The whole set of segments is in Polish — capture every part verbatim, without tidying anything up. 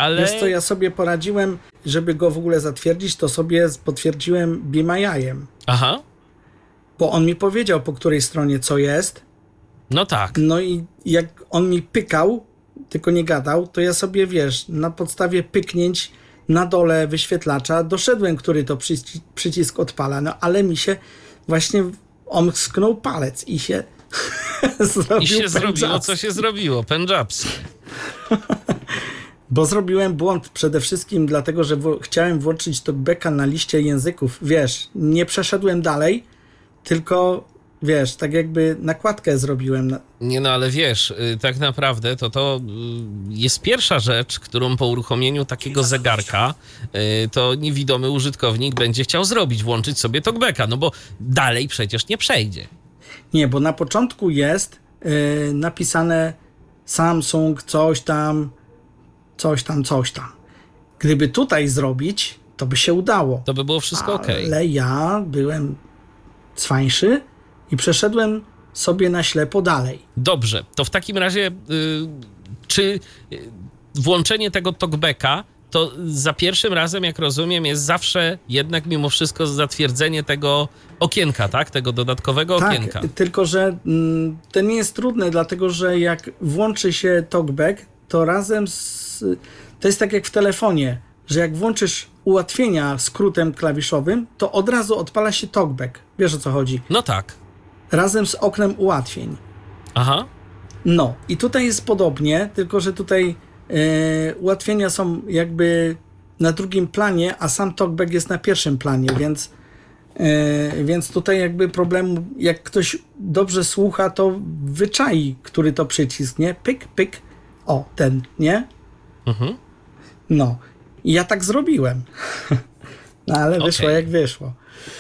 ale... Wiesz co, ja sobie poradziłem, żeby go w ogóle zatwierdzić, to sobie potwierdziłem Be My Eye'em. Aha. Bo on mi powiedział, po której stronie co jest. No tak. No i jak on mi pykał, tylko nie gadał, to ja sobie, wiesz, na podstawie pyknięć na dole wyświetlacza doszedłem, który to przycisk, przycisk odpala, no ale mi się właśnie omsknął palec i się zrobił I się pendżabski. zrobiło, co się zrobiło, pendżabski. Bo zrobiłem błąd przede wszystkim dlatego, że w- chciałem włączyć talkbacka na liście języków. Wiesz, nie przeszedłem dalej, tylko wiesz, tak jakby nakładkę zrobiłem. Na... Nie no, ale wiesz, y, tak naprawdę to to y, jest pierwsza rzecz, którą po uruchomieniu takiego zegarka y, to niewidomy użytkownik będzie chciał zrobić, włączyć sobie talkbacka, no bo dalej przecież nie przejdzie. Nie, bo na początku jest yy, napisane Samsung, coś tam, coś tam, coś tam. Gdyby tutaj zrobić, to by się udało. To by było wszystko okej. Ale ja byłem cwańszy i przeszedłem sobie na ślepo dalej. Dobrze, to w takim razie y, czy y, włączenie tego talkbacka to za pierwszym razem, jak rozumiem, jest zawsze jednak mimo wszystko zatwierdzenie tego okienka, tak? Tego dodatkowego okienka. Tak, tylko że mm, to nie jest trudne, dlatego że jak włączy się talkback, to razem z... To jest tak jak w telefonie, że jak włączysz ułatwienia skrótem klawiszowym, to od razu odpala się talkback. Wiesz, o co chodzi? No tak. Razem z oknem ułatwień. Aha. No i tutaj jest podobnie, tylko że tutaj e, ułatwienia są jakby na drugim planie, a sam talkback jest na pierwszym planie, więc, e, więc tutaj jakby problemu, jak ktoś dobrze słucha, to wyczai, który to przycisk, nie? Pyk, pyk, o, ten, nie? Mhm. No. I ja tak zrobiłem. No ale Okej. wyszło jak wyszło.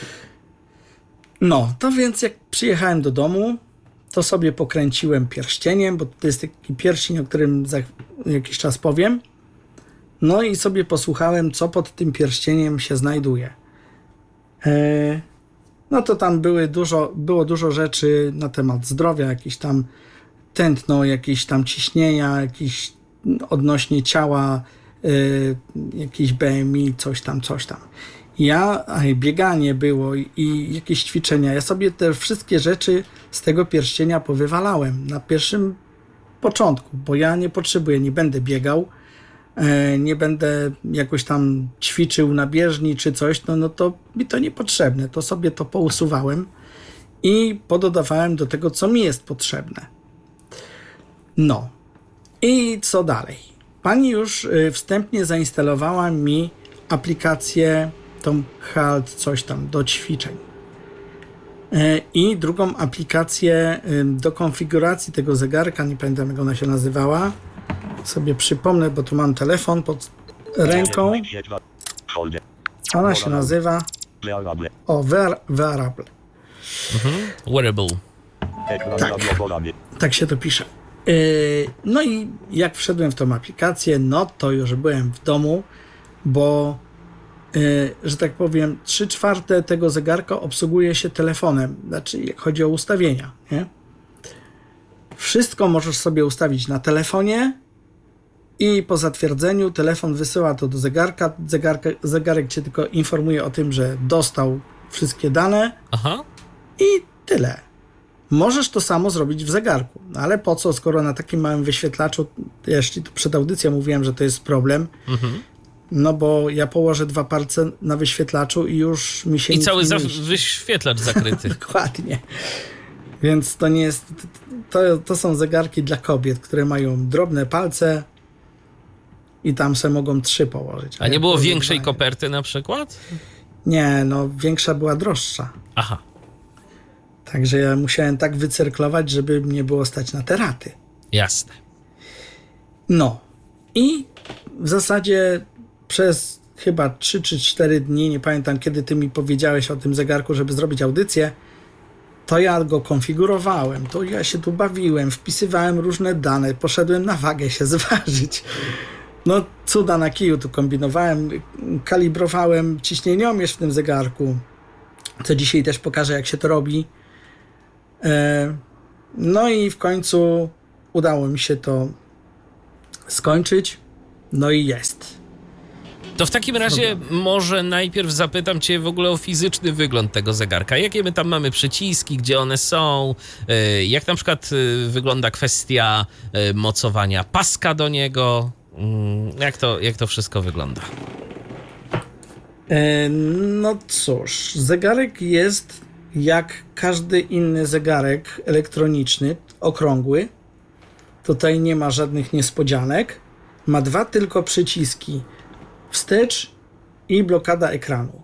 No, to więc jak przyjechałem do domu, to sobie pokręciłem pierścieniem, bo to jest taki pierścień, o którym za jakiś czas powiem. No i sobie posłuchałem, co pod tym pierścieniem się znajduje. E, no to tam były dużo, było dużo rzeczy na temat zdrowia, jakieś tam tętno, jakieś tam ciśnienia, jakieś odnośnie ciała, y, jakiś B M I, coś tam, coś tam. Ja, aj, bieganie było i, i jakieś ćwiczenia. Ja sobie te wszystkie rzeczy z tego pierścienia powywalałem na pierwszym początku, bo ja nie potrzebuję, nie będę biegał, e, nie będę jakoś tam ćwiczył na bieżni czy coś, no, no to mi to niepotrzebne. To sobie to pousuwałem i pododawałem do tego, co mi jest potrzebne. No. I co dalej? Pani już y, wstępnie zainstalowała mi aplikację tą Halt, coś tam, do ćwiczeń. Y, I drugą aplikację y, do konfiguracji tego zegarka, nie pamiętam jak ona się nazywała, sobie przypomnę, bo tu mam telefon pod ręką. Ona się nazywa o, wear, Wearable. Mhm. Wearable. Tak, tak się to pisze. Yy, no i jak wszedłem w tą aplikację, no to już byłem w domu, bo, yy, że tak powiem, trzy czwarte tego zegarka obsługuje się telefonem, znaczy jak chodzi o ustawienia, nie? Wszystko możesz sobie ustawić na telefonie i po zatwierdzeniu telefon wysyła to do zegarka, zegarka zegarek cię tylko informuje o tym, że dostał wszystkie dane. Aha. I tyle. Możesz to samo zrobić w zegarku, no ale po co, skoro na takim małym wyświetlaczu, jeszcze tu przed audycją mówiłem, że to jest problem, Mhm. no bo ja położę dwa palce na wyświetlaczu i już mi się I nic cały nie za- mieści. wyświetlacz zakryty. Dokładnie. Więc to nie jest, to, to są zegarki dla kobiet, które mają drobne palce i tam se mogą trzy położyć. A nie ja było położę większej dwa. koperty na przykład? Nie, no większa była droższa. Aha. Także ja musiałem tak wycyrklować, żeby mnie było stać na te raty. Jasne. No i w zasadzie przez chyba trzy czy cztery dni, nie pamiętam kiedy ty mi powiedziałeś o tym zegarku, żeby zrobić audycję, to ja go konfigurowałem, to ja się tu bawiłem, wpisywałem różne dane, poszedłem na wagę się zważyć. No cuda na kiju tu kombinowałem, kalibrowałem ciśnieniomierz w tym zegarku, co dzisiaj też pokażę, jak się to robi. No i w końcu udało mi się to skończyć No i jest. To w takim razie może najpierw zapytam cię w ogóle o fizyczny wygląd tego zegarka. Jakie my tam mamy przyciski, gdzie one są, y, jak na przykład y, wygląda kwestia y, mocowania paska do niego, y, jak to, jak to wszystko wygląda? E, no cóż, zegarek jest jak każdy inny zegarek elektroniczny, okrągły. Tutaj nie ma żadnych niespodzianek. Ma dwa tylko przyciski. Wstecz i blokada ekranu.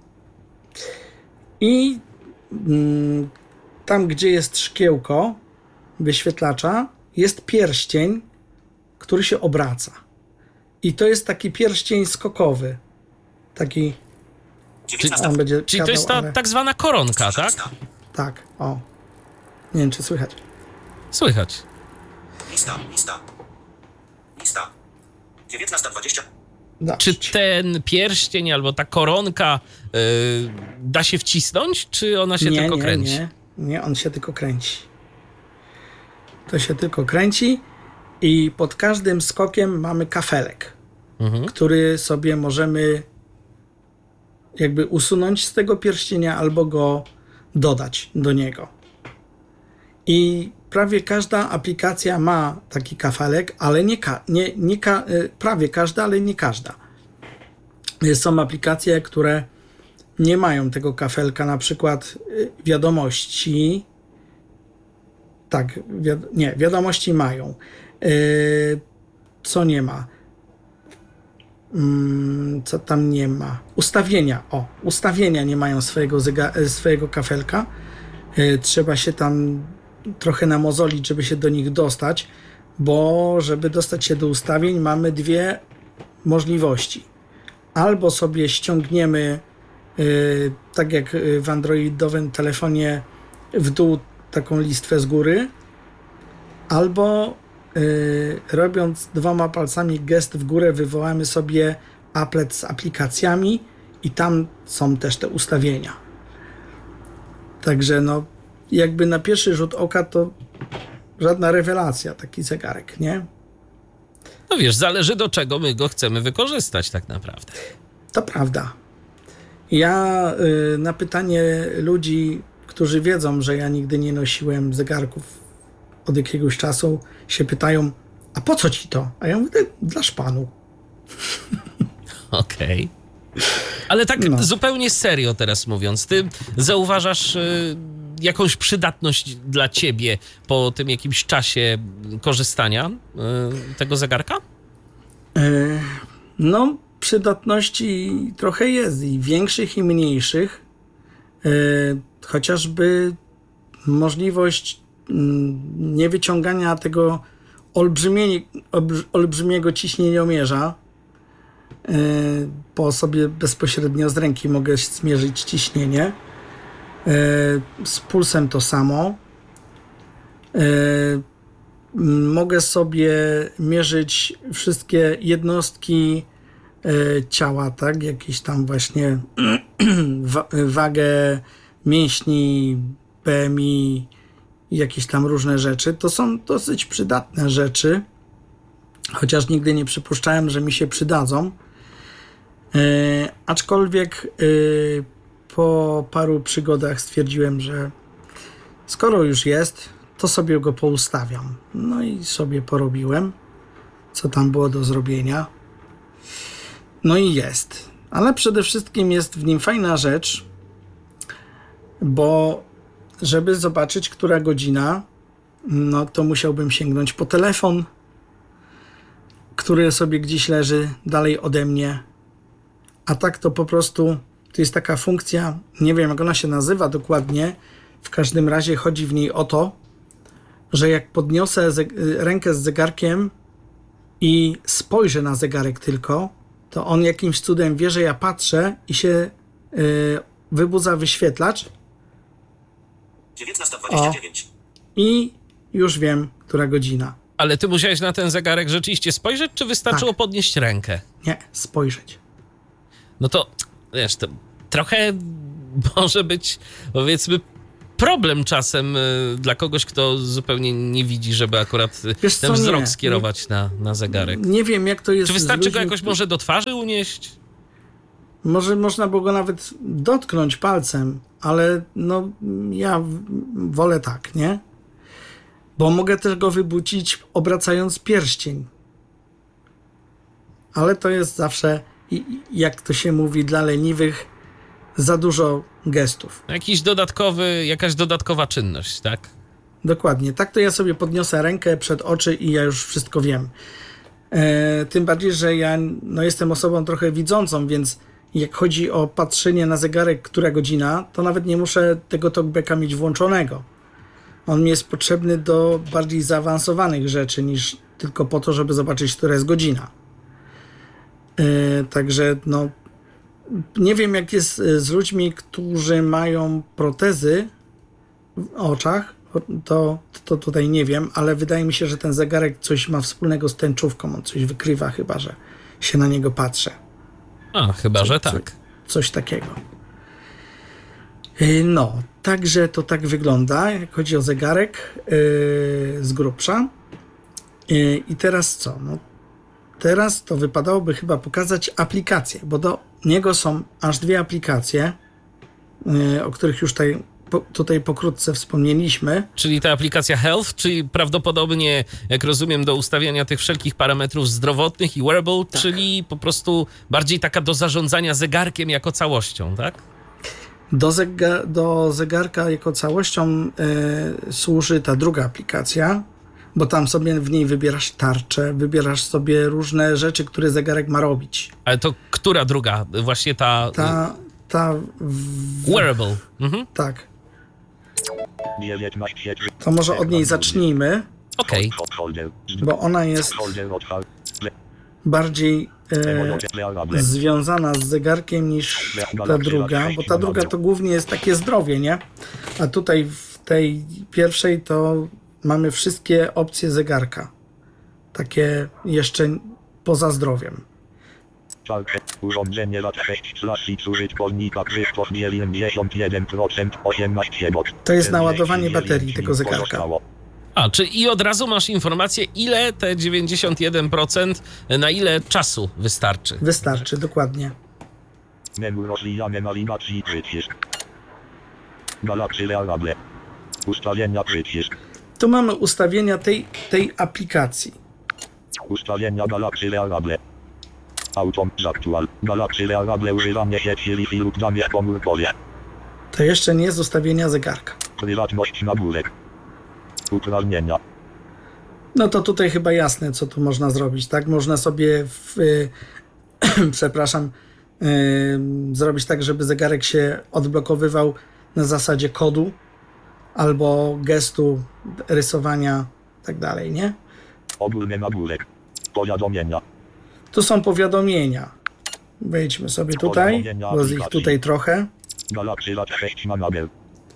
I mm, tam, gdzie jest szkiełko wyświetlacza, jest pierścień, który się obraca. I to jest taki pierścień skokowy. Taki... Czy, on będzie czyli gadał, to jest ta ale... tak zwana koronka, tak? Tak, o. Nie wiem, czy słychać. Słychać. Lista, lista. Lista. dziewiętnasta dwadzieścia. Czy ten pierścień albo ta koronka yy, da się wcisnąć, czy ona się nie, tylko nie, kręci? Nie, nie, on się tylko kręci. To się tylko kręci i pod każdym skokiem mamy kafelek, Mhm. który sobie możemy jakby usunąć z tego pierścienia albo go dodać do niego. I prawie każda aplikacja ma taki kafelek, ale nie, ka- nie, nie ka- prawie każda, ale nie każda. Są aplikacje, które nie mają tego kafelka, na przykład wiadomości. Tak, wiad- nie, wiadomości mają. Yy, co nie ma? Yy, co tam nie ma? Ustawienia. O, ustawienia nie mają swojego, zega- swojego kafelka. Yy, trzeba się tam trochę namozolić, żeby się do nich dostać, bo żeby dostać się do ustawień, mamy dwie możliwości. Albo sobie ściągniemy, yy, tak jak w androidowym telefonie, w dół taką listwę z góry, albo yy, robiąc dwoma palcami gest w górę, wywołamy sobie applet z aplikacjami i tam są też te ustawienia. Także no, jakby na pierwszy rzut oka to żadna rewelacja taki zegarek, nie? No wiesz, zależy do czego my go chcemy wykorzystać tak naprawdę. To prawda. Ja y, na pytanie ludzi, którzy wiedzą, że ja nigdy nie nosiłem zegarków od jakiegoś czasu, się pytają, a po co ci to? A ja mówię, dla szpanu. Okej. Ale tak No. zupełnie serio teraz mówiąc, ty zauważasz y, jakąś przydatność dla ciebie po tym jakimś czasie korzystania y, tego zegarka? Y, no, przydatności trochę jest i większych i mniejszych. Y, chociażby możliwość y, niewyciągania tego olbrzymie, olbrzy- olbrzymiego ciśnieniomierza, y, bo sobie bezpośrednio z ręki mogę zmierzyć ciśnienie. Y, z pulsem to samo. Y, Mogę sobie mierzyć wszystkie jednostki y, ciała, tak? Jakieś tam właśnie wa- wagę mięśni, B M I, jakieś tam różne rzeczy. To są dosyć przydatne rzeczy, chociaż nigdy nie przypuszczałem, że mi się przydadzą. Y, aczkolwiek y, po paru przygodach stwierdziłem, że skoro już jest, to sobie go poustawiam. No i sobie porobiłem, co tam było do zrobienia. No i jest. Ale przede wszystkim jest w nim fajna rzecz, bo żeby zobaczyć, która godzina, no to musiałbym sięgnąć po telefon, który sobie gdzieś leży dalej ode mnie. A tak to po prostu, to jest taka funkcja, nie wiem jak ona się nazywa dokładnie, w każdym razie chodzi w niej o to, że jak podniosę zeg- rękę z zegarkiem i spojrzę na zegarek tylko, to on jakimś cudem wie, że ja patrzę i się yy, wybudza wyświetlacz dziewiętnasta dwadzieścia dziewięć. i już wiem, która godzina. Ale ty musiałeś na ten zegarek rzeczywiście spojrzeć, czy wystarczyło Tak. podnieść rękę? Nie, spojrzeć. No to, wiesz, to trochę może być, powiedzmy, problem czasem y, dla kogoś, kto zupełnie nie widzi, żeby akurat y, Wiesz ten co, wzrok nie. skierować na, na zegarek. Nie wiem, jak to jest. Czy z wystarczy go ludźmi, jakoś może do twarzy unieść? Może można było go nawet dotknąć palcem, ale no ja w- wolę tak, nie? Bo mogę też go wybucić obracając pierścień. Ale to jest zawsze, i- i- jak to się mówi, dla leniwych za dużo gestów. Jakiś dodatkowy, jakaś dodatkowa czynność, tak? Dokładnie. Tak to ja sobie podniosę rękę przed oczy i ja już wszystko wiem. E, tym bardziej, że ja no, jestem osobą trochę widzącą, więc jak chodzi o patrzenie na zegarek, która godzina, to nawet nie muszę tego talkbacka mieć włączonego. On mi jest potrzebny do bardziej zaawansowanych rzeczy niż tylko po to, żeby zobaczyć, która jest godzina. E, także no nie wiem, jak jest e, z ludźmi, którzy mają protezy w oczach, to, to tutaj nie wiem, ale wydaje mi się, że ten zegarek coś ma wspólnego z tęczówką, on coś wykrywa chyba, że się na niego patrzę. A, chyba, że Co- tak. Coś takiego. Yy, No, także to tak wygląda, jak chodzi o zegarek yy, z grubsza. Yy, I teraz co? No, teraz to wypadałoby chyba pokazać aplikacje, bo do niego są aż dwie aplikacje, yy, o których już tutaj, po, tutaj pokrótce wspomnieliśmy. Czyli ta aplikacja Health, czyli prawdopodobnie, jak rozumiem, do ustawiania tych wszelkich parametrów zdrowotnych i wearable, Tak. czyli po prostu bardziej taka do zarządzania zegarkiem jako całością, tak? Do, zega- do zegarka jako całością y, służy ta druga aplikacja, bo tam sobie w niej wybierasz tarczę, wybierasz sobie różne rzeczy, które zegarek ma robić. Ale to która druga? Właśnie ta, Ta, ta w, y, wearable. Mhm. tak. To może od niej zacznijmy, Okej. bo ona jest bardziej y, związana z zegarkiem niż ta druga, bo ta druga to głównie jest takie zdrowie, nie? A tutaj w tej pierwszej to mamy wszystkie opcje zegarka. Takie jeszcze poza zdrowiem. Urządzenie lat sześć slash użytkownika Krzysztof dziewięćdziesiąt jeden procent osiemnaście bot. To jest naładowanie baterii tego zegarka. A, czy i od razu masz informację, ile te dziewięćdziesiąt jeden procent, na ile czasu wystarczy? Wystarczy, dokładnie. Menu rozwijane nawigacji przycisk. Galaxy Rearable. Ustawienia przycisk. Tu mamy ustawienia tej, tej aplikacji. Ustawienia Galaxy Rearable. Autom zaktual. Galaxy Rearable używanie sieci Wi-Fi lub danych komórkowe. To jeszcze nie z ustawienia zegarka. Prywatność nagłówek. Uprawnienia. No to tutaj chyba jasne, co tu można zrobić, tak? Można sobie w, y, przepraszam, y, zrobić tak, żeby zegarek się odblokowywał na zasadzie kodu albo gestu, rysowania, tak dalej, nie? Ogólny nagłówek. Powiadomienia. Tu są powiadomienia. Wejdźmy sobie tutaj, bo z ich tutaj trochę. Galaxy lat sześć manager.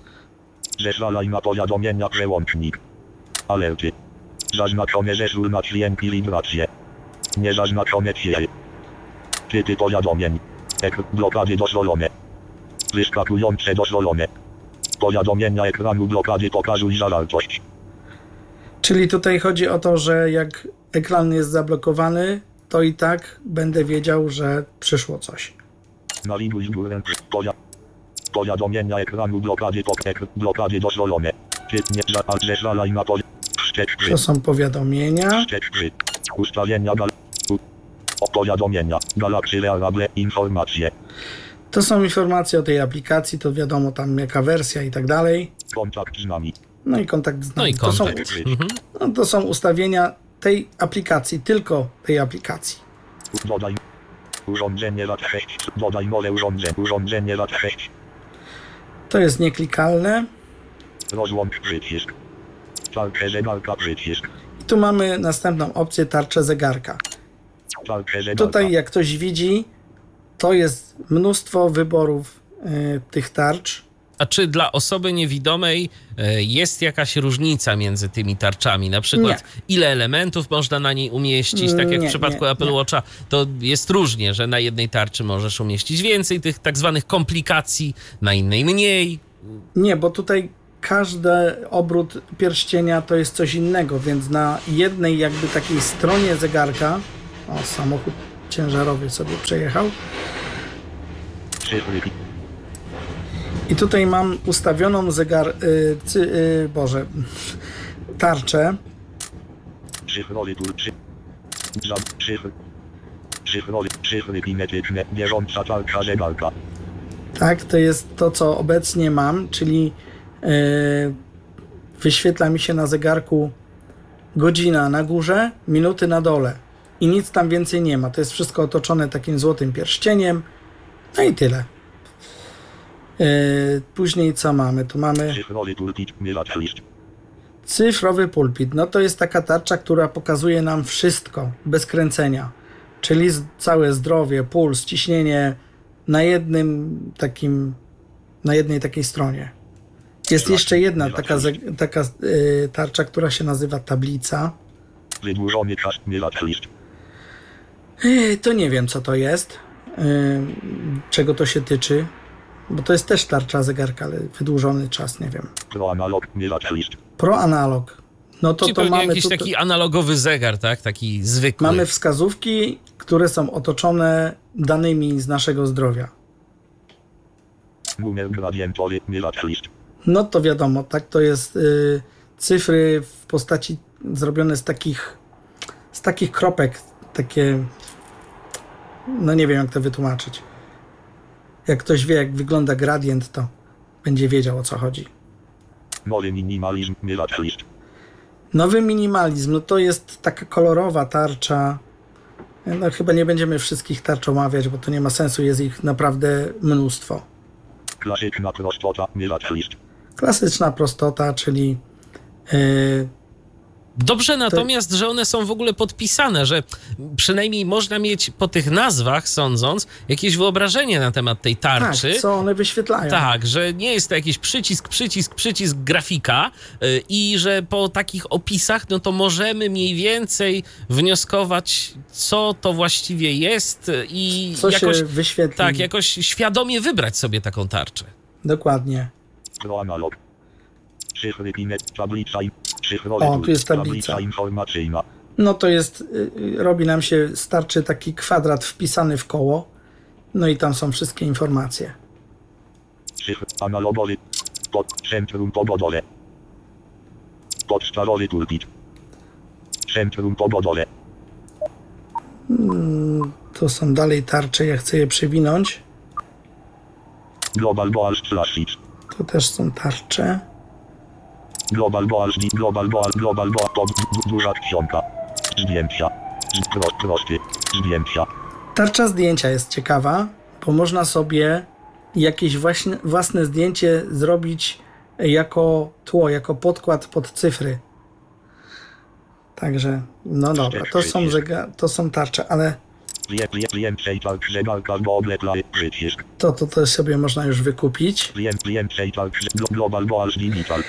Zezwalaj na powiadomienia przełącznik. Alerty. Zaznaczone zezwól na dźwięk i wibracje. Niezaznaczone ciery. Typy powiadomień. Ek blokady dozwolone. Wyskakujące dozwolone. Powiadomienia ekranu blokady pokazuj zawartość. Czyli tutaj chodzi o to, że jak ekran jest zablokowany, to i tak będę wiedział, że przyszło coś. Nawiduj górę. Powia powiadomienia ekranu blokady pok ek blokady dozwolone. Typ nie za zezwalaj na powi wstecz To są powiadomienia. wstecz ustawienia gal powiadomienia Galaxy Rearable informacje. To są informacje o tej aplikacji, to wiadomo tam jaka wersja i tak dalej. Kontakt z nami. No i kontakt z No nami. i To są, kontakt. Mhm. no to są ustawienia tej aplikacji, tylko tej aplikacji. Dodaj. Urządzenie lat sześć. Dodaj nowe urządzenie. Urządzenie lat sześć. To jest nieklikalne. Rozłącz przycisk. Tarczę zegarka przycisk. I tu mamy następną opcję tarczę zegarka. Tarczę zegarka. Tutaj jak ktoś widzi, to jest mnóstwo wyborów y, tych tarcz. A czy dla osoby niewidomej e, jest jakaś różnica między tymi tarczami? Na przykład ile elementów można na niej umieścić? Tak jak Nie, w przypadku nie, Apple nie. Watcha, to jest różnie, że na jednej tarczy możesz umieścić więcej tych tak zwanych komplikacji, na innej mniej. Nie, bo tutaj każdy obrót pierścienia to jest coś innego, więc na jednej jakby takiej stronie zegarka, o, samochód ciężarowy sobie przejechał, Cyfry. i tutaj mam ustawioną zegar, y, cy, y, Boże, tarczę. Cyfrowy tur. cy- Za. Cyfr. Cyfrowy. Cyfry kinetyczne. Bieżąca tarcza zegarka. Tak, to jest to, co obecnie mam, czyli y, wyświetla mi się na zegarku godzina na górze, minuty na dole i nic tam więcej nie ma. To jest wszystko otoczone takim złotym pierścieniem. No i tyle. Y, później co mamy? Tu mamy Cyfrowy pulpit. Mylacz list. cyfrowy pulpit. No to jest taka tarcza, która pokazuje nam wszystko bez kręcenia. Czyli z, całe zdrowie, puls, ciśnienie na jednym takim, na jednej takiej stronie. Jest jeszcze jedna taka, ze- taka y, tarcza, która się nazywa tablica. Wydłużony czas. Mylacz list. Y, to nie wiem, co to jest, y, czego to się tyczy, bo to jest też tarcza zegarka, ale wydłużony czas, nie wiem. Proanalog. Mylacz list. Pro analog. No to Czyli to pewnie mamy jakiś tutaj, taki analogowy zegar, tak? Taki zwykły. mamy wskazówki, które są otoczone danymi z naszego zdrowia. Numer gradientowy. Mylacz list. No to wiadomo, tak, to jest y, cyfry w postaci zrobione z takich z takich kropek, takie, no nie wiem jak to wytłumaczyć. Jak ktoś wie, jak wygląda gradient, to będzie wiedział, o co chodzi. Nowy minimalizm. Mylacz list. Nowy minimalizm, no to jest taka kolorowa tarcza. No chyba nie będziemy wszystkich tarcz omawiać, bo to nie ma sensu, jest ich naprawdę mnóstwo. Klasyczna prostota. Mylacz list. Klasyczna prostota, czyli yy, Dobrze natomiast, że one są w ogóle podpisane, że przynajmniej można mieć po tych nazwach, sądząc, jakieś wyobrażenie na temat tej tak, tarczy. co one wyświetlają. Tak, że nie jest to jakiś przycisk, przycisk, przycisk grafika yy, i że po takich opisach, no to możemy mniej więcej wnioskować, co to właściwie jest i Co jakoś, się wyświetli. tak, jakoś świadomie wybrać sobie taką tarczę. Dokładnie. Proanalog. Cyfry kinet. Tablica. i- Cyfrowy O, tu pulpit. jest tablica. Tablica informacyjna. No to jest, y, y, robi nam się, starczy taki kwadrat wpisany w koło, no i tam są wszystkie informacje. Cyfr analogowy. Pod centrum pogodowe. Podstawowy pulpit. Centrum pogodowe. To są dalej tarcze, ja chcę je przewinąć. Global Boals Classic. To też są tarcze. Global Boals Global Boals Global Boals pod duża książka. Zdjęcia. Z- Pro, prosty. Zdjęcia. Tarcza zdjęcia jest ciekawa, bo można sobie jakieś właśnie, własne zdjęcie zrobić jako tło, jako podkład pod cyfry. Także, no dobra, to są, zega- to są tarcze, ale Klient, klient, klient, tarcz zegarka z obleklaj przycisk. to, to też sobie można już wykupić. Klient, klient, tarcz Global Boals Digital.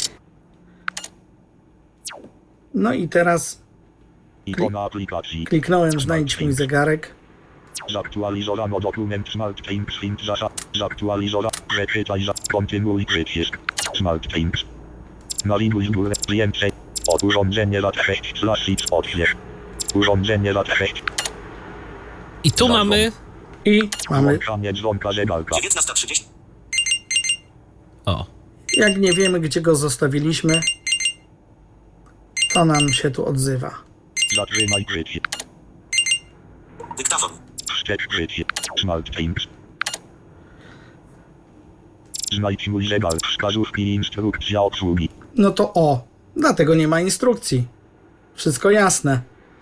No i teraz Ikona aplikacji. kliknąłem znajdź mój zegarek. Zaktualizowano dokument Smart Things Things zasad. Zaktualizowano. Przeczytaj za. Kontynuuj przycisk. Smart Things. Nawiguj w górę. Kliencie. Od urządzenie lat sześć slash X odśwież. Urządzenie lat sześć. I tu mamy... I mamy, Włączanie dzwonka zegarka. dziewiętnasta trzydzieści. O, jak nie wiemy, gdzie go zostawiliśmy, to nam się tu odzywa. Zatrzymaj przycisk. Dyktafon. Wstecz przycisk. Smart Things. Znajdź mój zegar. Wskazówki i instrukcja obsługi. No to o, dlatego nie ma instrukcji. Wszystko jasne.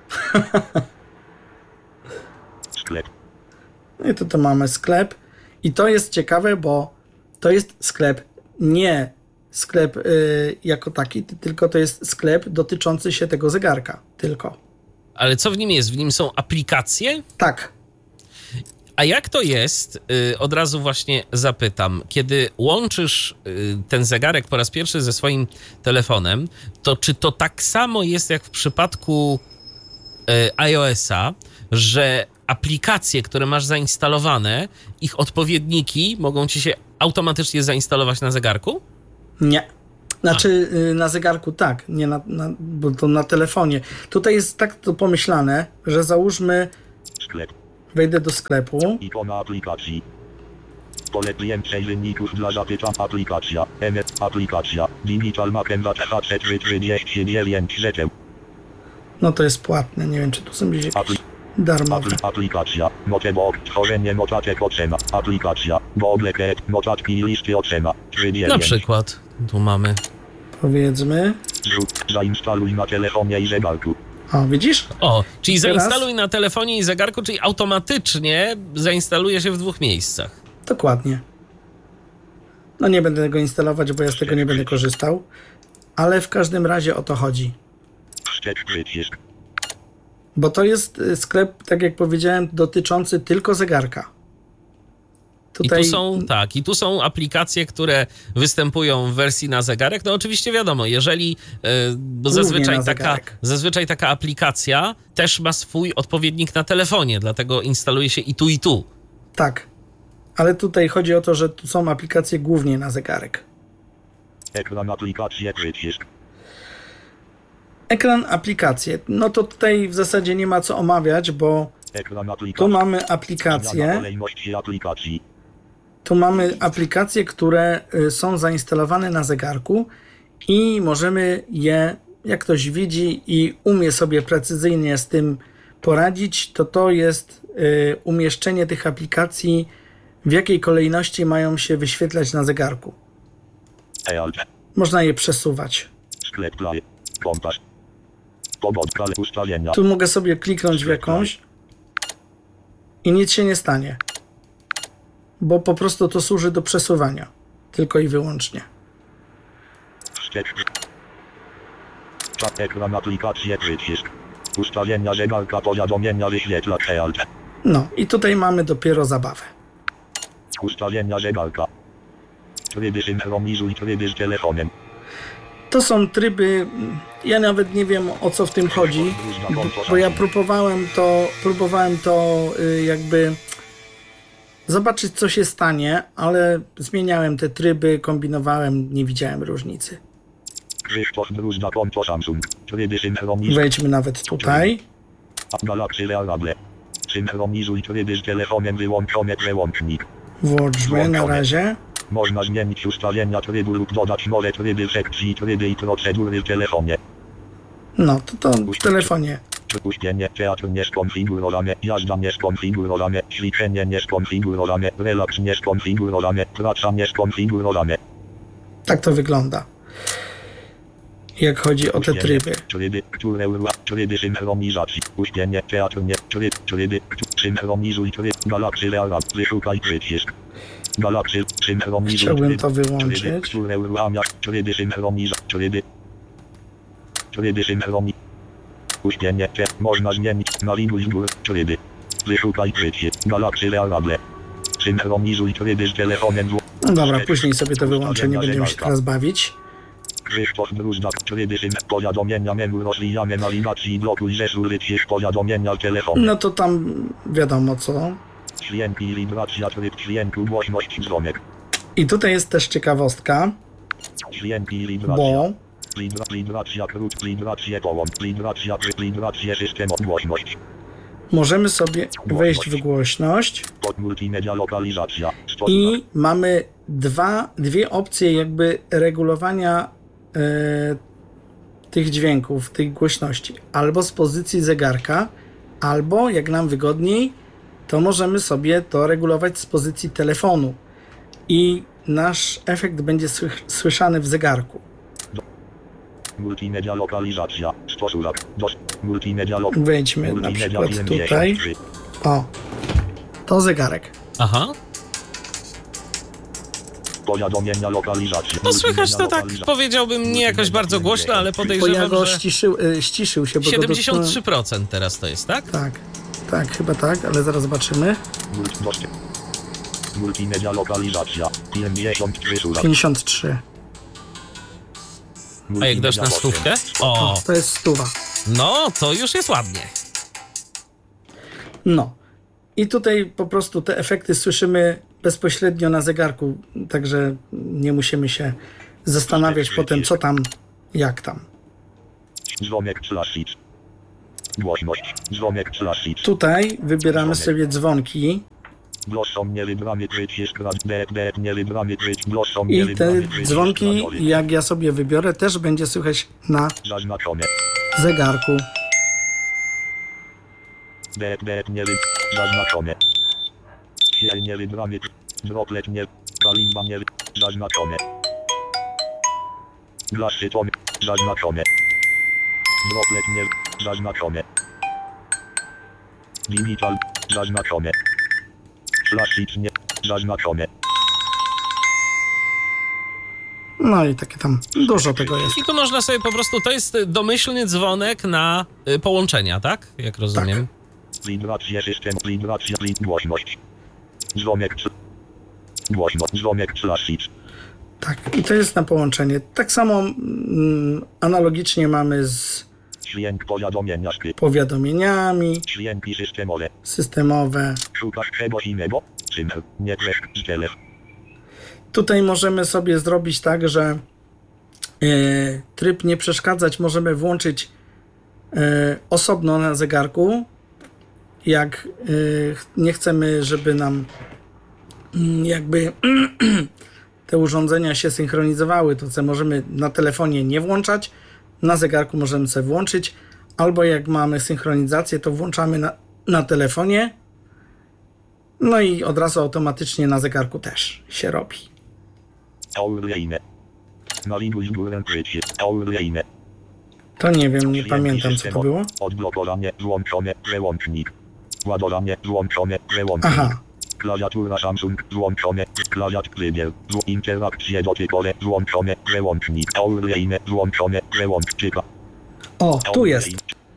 Sklep. No i tu to mamy sklep. I to jest ciekawe, bo to jest sklep, nie sklep y, jako taki, tylko to jest sklep dotyczący się tego zegarka. Tylko. ale co w nim jest? W nim są aplikacje? Tak. A jak to jest, yy, od razu właśnie zapytam, kiedy łączysz yy, ten zegarek po raz pierwszy ze swoim telefonem, to czy to tak samo jest jak w przypadku yy, iOS-a, że aplikacje, które masz zainstalowane, ich odpowiedniki mogą ci się automatycznie zainstalować na zegarku? Nie. Znaczy y, na zegarku tak, nie na, na, bo to na telefonie. Tutaj jest tak to pomyślane, że załóżmy, Sklep. wejdę do sklepu. Ikona aplikacji. Pole klientczej wyników dla zapytań aplikacja. M F aplikacja. Digital Mappen H C trzydzieści dziewięć żeteł. No to jest płatne, nie wiem czy tu są gdzieś jakieś Apli- darmowe. Apli- aplikacja. Notebook. Tworzenie notatek ocena. Aplikacja. Bobleket. Notatki i listy ocena. trzydzieści. Na przykład, tu mamy. Powiedzmy. Zrób. Zainstaluj na telefonie i zegarku. O, widzisz? O, czyli Teraz? zainstaluj na telefonie i zegarku, czyli automatycznie zainstaluje się w dwóch miejscach. Dokładnie. No nie będę tego instalować, bo ja z tego nie będę korzystał. Ale w każdym razie o to chodzi. Wstecz przycisk. Bo to jest y, sklep, tak jak powiedziałem, dotyczący tylko zegarka. I tu są, tak, i tu są aplikacje, które występują w wersji na zegarek. No oczywiście wiadomo, jeżeli, e, bo Głównie zazwyczaj na taka, zegarek. zazwyczaj taka aplikacja też ma swój odpowiednik na telefonie, dlatego instaluje się i tu, i tu. Tak. Ale tutaj chodzi o to, że tu są aplikacje głównie na zegarek. Ekran aplikacje przycisk. Ekran aplikacje. No to tutaj w zasadzie nie ma co omawiać, bo Ekran tu aplikacji. mamy Zmiana aplikacje. kolejności aplikacji. Tu mamy aplikacje, które y, są zainstalowane na zegarku i możemy je, jak ktoś widzi i umie sobie precyzyjnie z tym poradzić, to to jest y, umieszczenie tych aplikacji, w jakiej kolejności mają się wyświetlać na zegarku. E-alt. Można je przesuwać. Sklep play. Kompas. Pobudka ustawienia. Tu mogę sobie kliknąć w jakąś i nic się nie stanie, bo po prostu to służy do przesuwania, tylko i wyłącznie. Wstecz. Czat ekran aplikacje przycisk. Ustawienia zegarka powiadomienia wyświetlacz E-alt. No i tutaj mamy dopiero zabawę. Ustawienia zegarka. Tryby synchronizuj tryby z telefonem. To są tryby, ja nawet nie wiem o co w tym chodzi, bo, bo ja próbowałem to, próbowałem to y, jakby zobaczyć co się stanie, ale zmieniałem te tryby, kombinowałem, nie widziałem różnicy. Krzysztof Bruzda konto Samsung. Tryby synchronizuj. Wejdźmy nawet tutaj. Galaxy Wearable. Synchronizuj tryby z telefonem wyłączone przełącznik. Włączmy na razie. Można zmienić ustawienia trybu lub dodać nowe tryby w sekcji tryby i procedury w telefonie. No to to w telefonie. Przypuszczenie, teatr nieskonfigurowane, jazda nieskonfigurowane, ćwiczenie nieskonfigurowane, relaks nieskonfigurowane, praca nieskonfigurowane. Tak to wygląda. Jak chodzi o te tryby. Tryby, które urwa, tryby synchronizacji, puścienie, teatr nie, tryb, tryby, synchronizuj tryb, Galaxy Wearable, wyszukaj przycisk. Galaxy, synchronizuj Chciałbym tryb, to tryby, wyłączyć. które uruchamia, tryby synchronizacji, tryby, tryby synchronizacji. Puścienie, te, można zmienić, nawiguj w górę, tryby. Wyszukaj przycisk, Galaxy Wearable. Synchronizuj tryby z telefonem. No dobra, później sobie to wyłączę, nie będziemy się teraz bawić. Krzysztof Bruzda, tryby syn, powiadomienia menu rozwijane nawigacji, blokuj zesół wycisk powiadomienia telefonu. No to tam wiadomo co. Dźwięk i wibracja, tryb dźwięku, głośność, dzwonek. I tutaj jest też ciekawostka, Dźwięk i wibracja. bo Libra, vibracja, krót, vibracje połącz, vibracja, vibracje systemu, głośność. możemy sobie wejść w głośność Pod multimedia lokalizacja. Stosunek. i mamy dwa, dwie opcje jakby regulowania e, tych dźwięków, tych głośności. Albo z pozycji zegarka, albo jak nam wygodniej, to możemy sobie to regulować z pozycji telefonu. I nasz efekt będzie słych- słyszany w zegarku. Multimedia lokalizacja. Stosunek. Dos. Multimedia lok. Wejdźmy na Multimedia przykład pięćdziesiąt tutaj. trzy. O, to zegarek. Aha. Powiadomienia lokalizacja. No słychać to Multimedia tak, lokalizacja. powiedziałbym, nie jakoś bardzo głośno, ale Bo ja podejrzewam, go że ściszył, y, ściszył się, bo go siedemdziesiąt trzy dotknąłem. procent teraz to jest, tak? Tak, tak, chyba tak, ale zaraz zobaczymy. Mult- dostęp. Multimedia lokalizacja. pięćdziesiąt trzy surat. pięćdziesiąt trzy. A jak dasz na stówkę? O, To jest stuwa. no to już jest ładnie. No. I tutaj po prostu te efekty słyszymy bezpośrednio na zegarku, także nie musimy się zastanawiać potem, co tam, jak tam. Dzwonek slash. Głośność. Dzwonek slash. Tutaj wybieramy sobie dzwonki Głoszą nie wybrany przycisk raz D D nie wybrany przycisk głoszą nie i te wybrany przycisk dzwonki, na dole. jak ja sobie wybiorę, też będzie słychać na Zaznaczone. zegarku. D D nie wy... Zaznaczone. Siel nie wybrany. Droplet nie... Kalimba nie wy... Zaznaczone. Glaszyton. Zaznaczone. Droplet nie... Zaznaczone. Digital. Zaznaczone. Flash nie... Zaznaczone. No i takie tam dużo tego jest. I tu można sobie po prostu, to jest domyślny dzwonek na y, połączenia, tak? Jak rozumiem. Wibracja system, wibracja, wib- głośność. Dzwonek, cl- głośno, dzwonek, slash. Tak, i to jest na połączenie. Tak samo mm, analogicznie mamy z Dźwięk powiadomienia skrypt. powiadomieniami Dźwięki systemowe. systemowe. Szukasz czegoś innego? Symbol, nie treść, zdelew. Tutaj możemy sobie zrobić tak, że e, tryb nie przeszkadzać możemy włączyć e, osobno na zegarku. Jak e, nie chcemy, żeby nam mm, jakby te urządzenia się synchronizowały, to co możemy na telefonie nie włączać, na zegarku możemy sobie włączyć, albo jak mamy synchronizację, to włączamy na, na telefonie, no i od razu automatycznie na zegarku też się robi. Aurlejne. Nawiduj górę przycisk. Aurlejne. To nie wiem, nie pamiętam co to było. Odblokowanie włączone, przełącznik. Ładowanie włączone, przełącznik. Aha, Klawiatura Samsung włączone, klawiat wybierz. Interakcje dotykowe włączone, przełącznik. Aurlejne włączone, przełącznik. o, tu jest,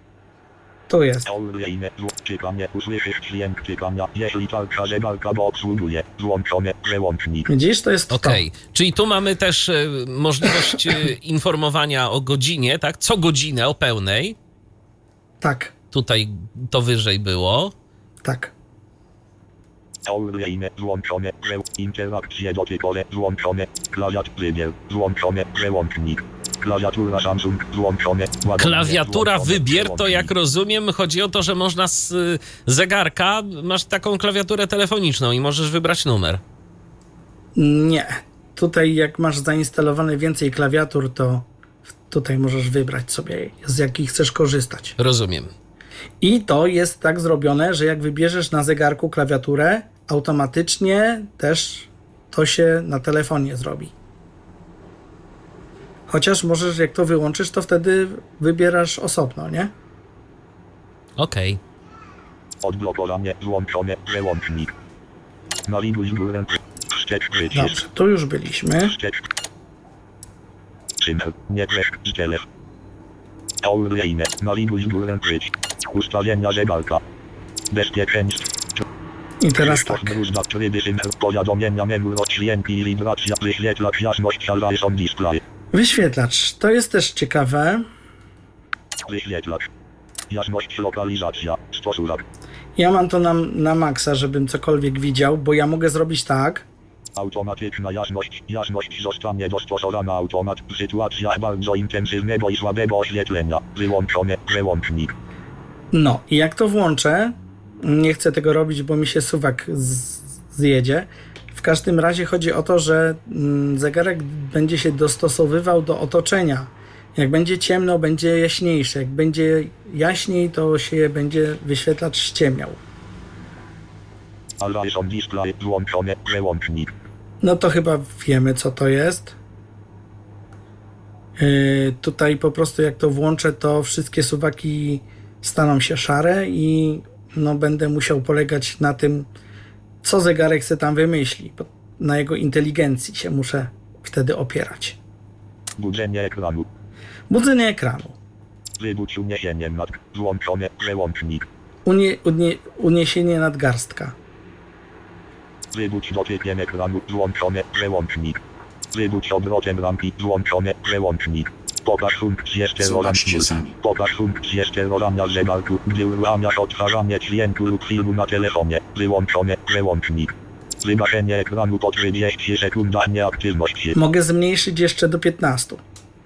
tu jest. Aurlejne czytanie, usłyszysz dźwięk czytania, jeśli talka zegarka go obsługuje, włączone, przełącznik. Widzisz, to jest Okej, czyli tu mamy też y, możliwość y, informowania o godzinie, tak? Co godzinę o pełnej. to. Tak, Tutaj to wyżej było. tak. Aurlejne włączone, prze... interakcje dotykowe włączone, klawiat wybierz, włączone, przełącznik. Klawiatura Samsung włączone, ładowanie Klawiatura włączone, wybier, to przełącznik. jak rozumiem, chodzi o to, że można z y, zegarka, masz taką klawiaturę telefoniczną i możesz wybrać numer. Nie. Tutaj jak masz zainstalowane więcej klawiatur, to tutaj możesz wybrać sobie, z jakich chcesz korzystać. Rozumiem. I to jest tak zrobione, że jak wybierzesz na zegarku klawiaturę, automatycznie też to się na telefonie zrobi. Chociaż możesz, jak to wyłączysz, to wtedy wybierasz osobno, nie? Okej. Odblokowanie włączone, przełącznik. Nawiduj górę, wstecz przycisk. Dobrze, tu już byliśmy. Wstecz. Symbol, nie treść, zdelew. Aurlejne, nawiduj górę przycisk. Ustawienia zegarka. Bezpieczeństwo. I teraz tak. Różna tryby symbol, powiadomienia menu, dźwięki i wibracja, wyświetlacz, jasność, horizon display. Wyświetlacz. To jest też ciekawe. Wyświetlacz. Jasność, lokalizacja, stosunek. Ja mam to na, na maksa, żebym cokolwiek widział, bo ja mogę zrobić tak. Automatyczna jasność. Jasność zostanie dostosowana automat w sytuacjach bardzo intensywnego i słabego oświetlenia. Wyłączone, przełącznik. No i jak to włączę, nie chcę tego robić, bo mi się suwak z, zjedzie. W każdym razie chodzi o to, że mm, zegarek będzie się dostosowywał do otoczenia. Jak będzie ciemno, będzie jaśniejszy. Jak będzie jaśniej, to się będzie wyświetlacz ściemniał. Horizon display, włączone, przełącznik. No to chyba wiemy, co to jest. Yy, tutaj po prostu jak to włączę, to wszystkie suwaki staną się szare i no, będę musiał polegać na tym, co zegarek se tam wymyśli. Bo na jego inteligencji się muszę wtedy opierać. Budzenie ekranu. Budzenie ekranu. Wybudź uniesieniem nad, włączone, przełącznik. Unie, unie, uniesienie nadgarstka. Wybudź dotykiem ekranu, włączone, przełącznik. Wybudź obrotem ramki, włączone, przełącznik. Pokaż funkcję sterowania. Zobaczcie sami. Pokaż funkcję sterowania zegarku, gdy uruchamiasz odtwarzanie dźwięku lub filmu na telefonie. Wyłączone, przełącznik. Wygaszenie ekranu po trzydziestu sekundach nieaktywności. Mogę zmniejszyć jeszcze do piętnastu.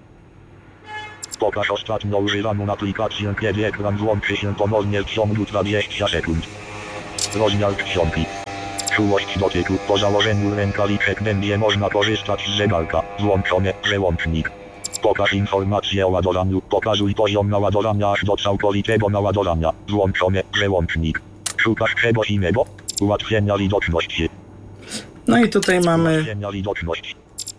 Pokaż ostatnio używaną aplikację, kiedy ekran włączy się ponownie w ciągu dwudziestu sekund. Rozmiar książki. Czułość dotyku. Po założeniu rękawiczek będzie można korzystać z zegarka. Włączone. Przełącznik. Pokaż informacje o ładowaniu. Pokazuj poziom naładowania aż do całkowitego naładowania. Włączone. Przełącznik. Szukasz czegoś innego? Ułatwienia widoczności. No i tutaj mamy Ułatwienia widoczności.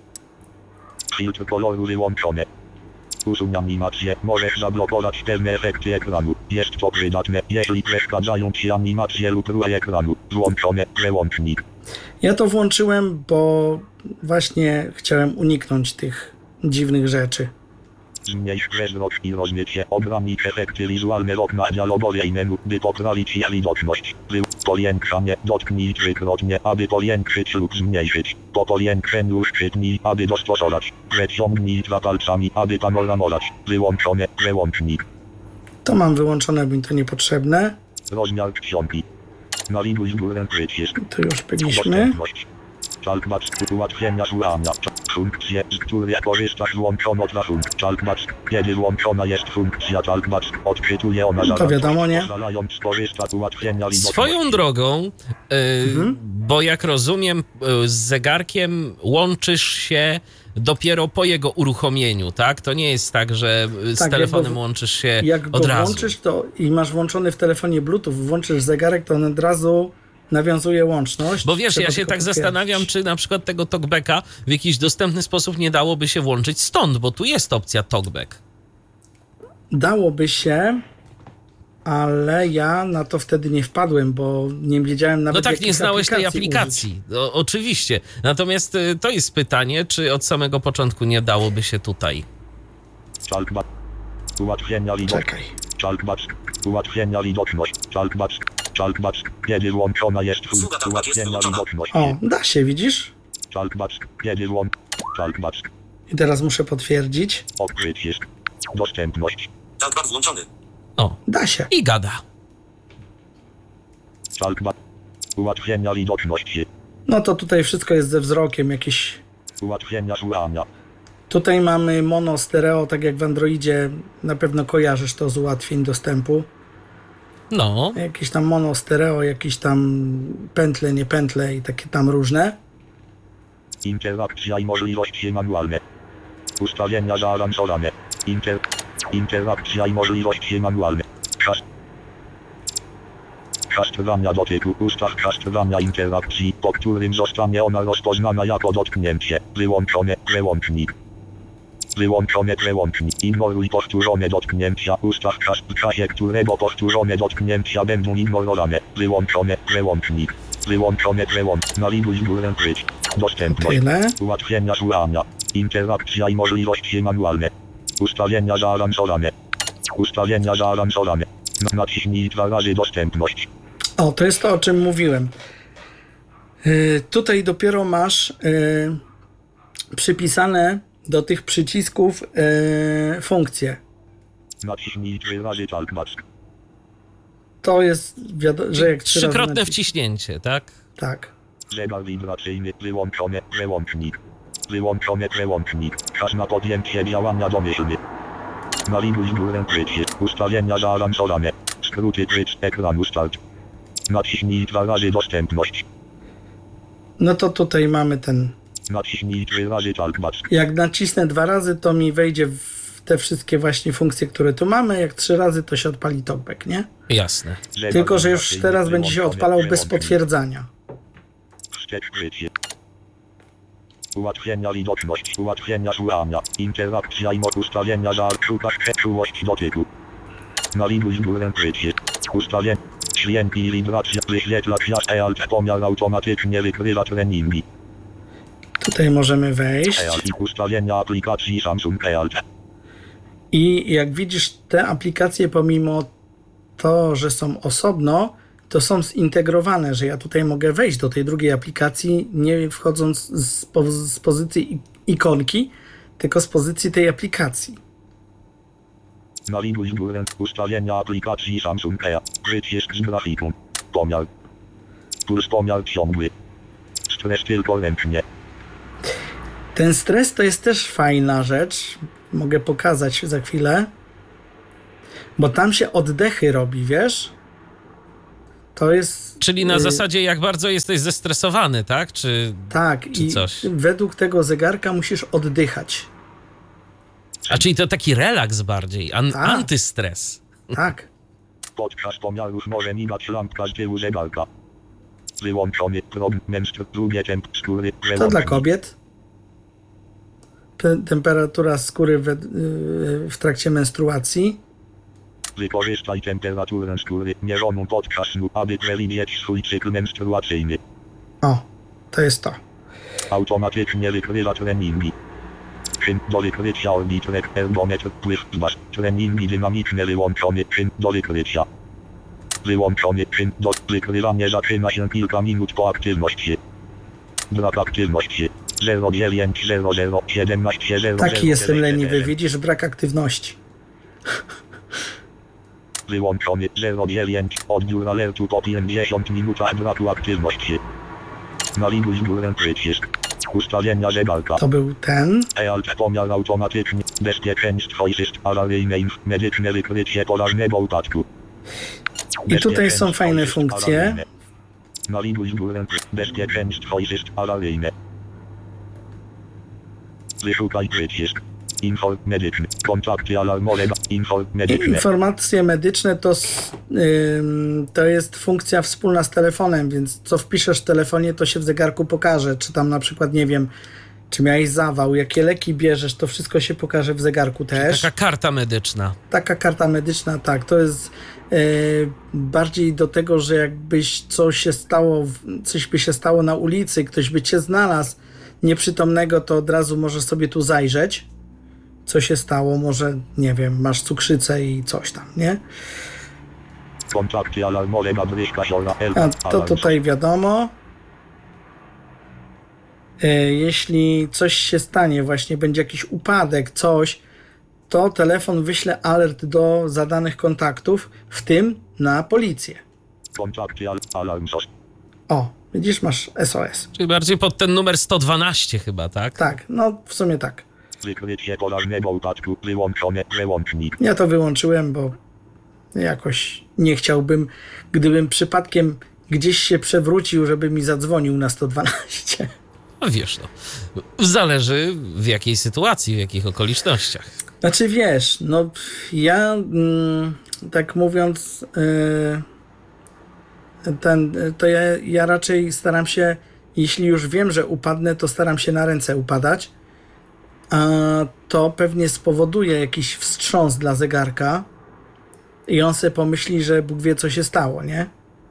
Filtr koloru wyłączone. Usuń animację. Możesz zablokować pewne efekty ekranu. Jest to przydatne, jeśli przeszkadzają ci animacje lub ruchy ekranu. Włączone. Przełącznik. Ja to włączyłem, bo właśnie chciałem uniknąć tych dziwnych rzeczy. Zmniejsz przezrost i rozmycie. Ogranicz efekty wizualne w oknach dialogowej menu, by poprawić ich widoczność. Wy... Powiększanie. Dotknij trzykrotnie, aby powiększyć lub zmniejszyć. Po powiększeniu szczytnij, aby dostosować. Przeciągnij dwa palcami, aby panoramować. Wyłączone. Przełącznik. To mam wyłączone, bo mi to niepotrzebne. Rozmiar książki. Nawiguj w górę przycisk. Tu już byliśmy. Dostępność. Chalkbatch. Ułatwienia słuchania. Funkcje, z których korzystasz, włączono dla funkcji. Chalkbatch. Kiedy włączona jest funkcja Chalkbatch, odczytuje ona No to wiadomo, nie? pozwalając skorzystać ułatwienia widoczności. Swoją drogą, yy, Mhm. bo jak rozumiem, yy, z zegarkiem łączysz się dopiero po jego uruchomieniu, tak? To nie jest tak, że yy, z Tak, telefonem jak go- łączysz się Jak go od razu. włączysz to i masz włączony w telefonie Bluetooth, włączysz zegarek, to on od razu nawiązuje łączność. Bo wiesz, Trzeba ja się tylko tak potwierdzić. zastanawiam, czy na przykład tego talkbacka w jakiś dostępny sposób nie dałoby się włączyć stąd, bo tu jest opcja talkback. Dałoby się, ale ja na to wtedy nie wpadłem, bo nie wiedziałem nawet No tak, jakich nie znałeś tej aplikacji aplikacji. No, oczywiście. Natomiast y, to jest pytanie, czy od samego początku nie dałoby się tutaj. Chalkbatch. Ułatwienia użyć. widoczności. Czekaj. Chalkbatch. Ułatwienia widoczności. Chalkbatch. Chalkbatch. Kiedy włączona jest Usługa funkcja Talkbatch jest ułatwienia wyłączona. widoczności. O, da się, widzisz? Chalkbatch. Kiedy włącz... Chalkbatch. I teraz muszę potwierdzić. O przycisk. Dostępność. Talkbatch włączony. O, Da się. i gada. Chalkbatch. Ułatwienia widoczności. No to tutaj wszystko jest ze wzrokiem jakieś. Ułatwienia słuchania. Tutaj mamy mono, stereo, tak jak w Androidzie. Na pewno kojarzysz to z ułatwień dostępu. No, Jakieś tam mono, stereo, jakieś tam pętle, nie pętle i takie tam różne. Interakcja i możliwości manualne. Ustawienia zaaranżowane. Inter... Interakcja i możliwości manualne. Czas... Kasztrowania dotyku. Ustaw kasztrowania interakcji, po którym zostanie ona rozpoznana jako dotknięcie. Wyłączone. Przełącznik. Wyłączone przełącznik. Ignoruj powtórzone dotknięcia. Ustaw czas, w czasie którego powtórzone dotknięcia będą ignorowane. Wyłączone przełącznik. Wyłączone przełącznik. Nawiguj w górę przycisk. Dostępność. Tyle. Ułatwienia słuchania. Interakcja i możliwości manualne. Ustawienia zaaranżowane. Ustawienia zaaranżowane. N- Naciśnij dwa razy dostępność. O, to jest to, o czym mówiłem. Yy, tutaj dopiero masz yy, przypisane do tych przycisków yy, funkcje. Naciśnij trzy razy Talkbatch. To jest, wiadomo, że jak trzy razy trzykrotne nacis- wciśnięcie, tak? Tak. Zegar wibracyjny. Wyłączone. Przełącznik. Wyłączone przełącznik. Czas na podjęcie działania domyślny. Nawiguj w górę przycisk. Ustawienia zaaranżowane. Skróty przycisk ekranu start. Naciśnij dwa razy dostępność. No to tutaj mamy ten. Naciśnij trzy razy Talkbatch. Jak nacisnę dwa razy, to mi wejdzie w te wszystkie właśnie funkcje, które tu mamy. Jak trzy razy, to się odpali talkback, nie? Jasne. Zegar Tylko, że już wibracyjny. teraz będzie się Wyłączone odpalał bez przełącznik. potwierdzania. Wstecz przycisk. Ułatwienia widoczność. Ułatwienia słuchania. Interakcja i moc ustawienia za szukasz czułość dotyku. Nawiguj w górę przycisk. Ustawień. Dźwięki i wibracja. Wyświetlacz jasne alt. Pomiar automatycznie wykrywa treningi. Tutaj możemy wejść. E-alt. Ustawienia aplikacji Samsung E-alt. I jak widzisz, te aplikacje, pomimo to, że są osobno, to są zintegrowane, że ja tutaj mogę wejść do tej drugiej aplikacji, nie wchodząc z, po, z pozycji i- ikonki, tylko z pozycji tej aplikacji. Nawiguj w górę. Ustawienia aplikacji Samsung E-alt. Przycisk z grafiką. Pomiar. Puls pomiar ciągły. stres tylko ręcznie. Ten stres to jest też fajna rzecz. Mogę pokazać za chwilę. Bo tam się oddechy robi, wiesz? To jest... Czyli na y, zasadzie, jak bardzo jesteś zestresowany, tak? Czy, Tak, czy i coś? według tego zegarka musisz oddychać. A czyli to taki relaks bardziej, an, Tak. antystres. Tak. Podczas pomiarów może migać lampka z tyłu zegarka. Wyłączony prąd męstw, drugie temp skóry. To dla przełącznik. kobiet. Te- Temperatura skóry we, y, w trakcie menstruacji. Wykorzystaj temperaturę skóry mierzoną podczas snu, aby przewidzieć swój cykl menstruacyjny. O, to jest to. Automatycznie wykrywa treningi. Czyn do wykrycia orbitrek, ergometr, pływ, dbasz. Treningi dynamiczne wyłączony, czyn do wykrycia. Wyłączony, czyn do wykrywania zaczyna się kilka minut po aktywności. Brak aktywności. zero dziewięć zero zero siedemnaście zero zero. Taki jestem leniwy, widzisz, brak aktywności. Wyłączony zero dziewięć, odbiór alertu po pięćdziesięciu minutach braku aktywności. Nawiduj górę przycisk. Ustawienia zegarka. To był ten. E-alt pomiar automatyczny. Bezpieczeństwo i system awaryjne, medyczne wykrycie poważnego upadku. I tutaj są fajne funkcje. Nawiduj górę bezpieczeństwo i system awaryjne. Wyszukaj przycisk. Info medyczny. Kontakty alarmowe. Info medyczne. Informacje medyczne to, s- ym, to jest funkcja wspólna z telefonem, więc co wpiszesz w telefonie, to się w zegarku pokaże. Czy tam na przykład, nie wiem, czy miałeś zawał, jakie leki bierzesz, to wszystko się pokaże w zegarku też. Taka karta medyczna. Taka karta medyczna, tak, to jest e, bardziej do tego, że jakbyś coś się stało, w- coś by się stało na ulicy, ktoś by cię znalazł nieprzytomnego, to od razu możesz sobie tu zajrzeć, co się stało, może, nie wiem, masz cukrzycę i coś tam, nie? Kontakty alarmowe na bryszka siora L. A to tutaj wiadomo. E, jeśli coś się stanie, właśnie będzie jakiś upadek, coś, to telefon wyśle alert do zadanych kontaktów, w tym na policję. Kontakty al alarm sos. O, widzisz, masz S O S. Czyli bardziej pod ten numer sto dwanaście chyba, tak? Tak, no w sumie tak. Wykrycie poważnego upadku. Wyłączone. Przełącznik. Ja to wyłączyłem, bo jakoś nie chciałbym, gdybym przypadkiem gdzieś się przewrócił, żeby mi zadzwonił na sto dwanaście. No wiesz, no. Zależy w jakiej sytuacji, w jakich okolicznościach. Znaczy wiesz, no ja mm, tak mówiąc, yy, ten, to ja, ja raczej staram się, jeśli już wiem, że upadnę, to staram się na ręce upadać, a to pewnie spowoduje jakiś wstrząs dla zegarka i on sobie pomyśli, że Bóg wie, co się stało, nie?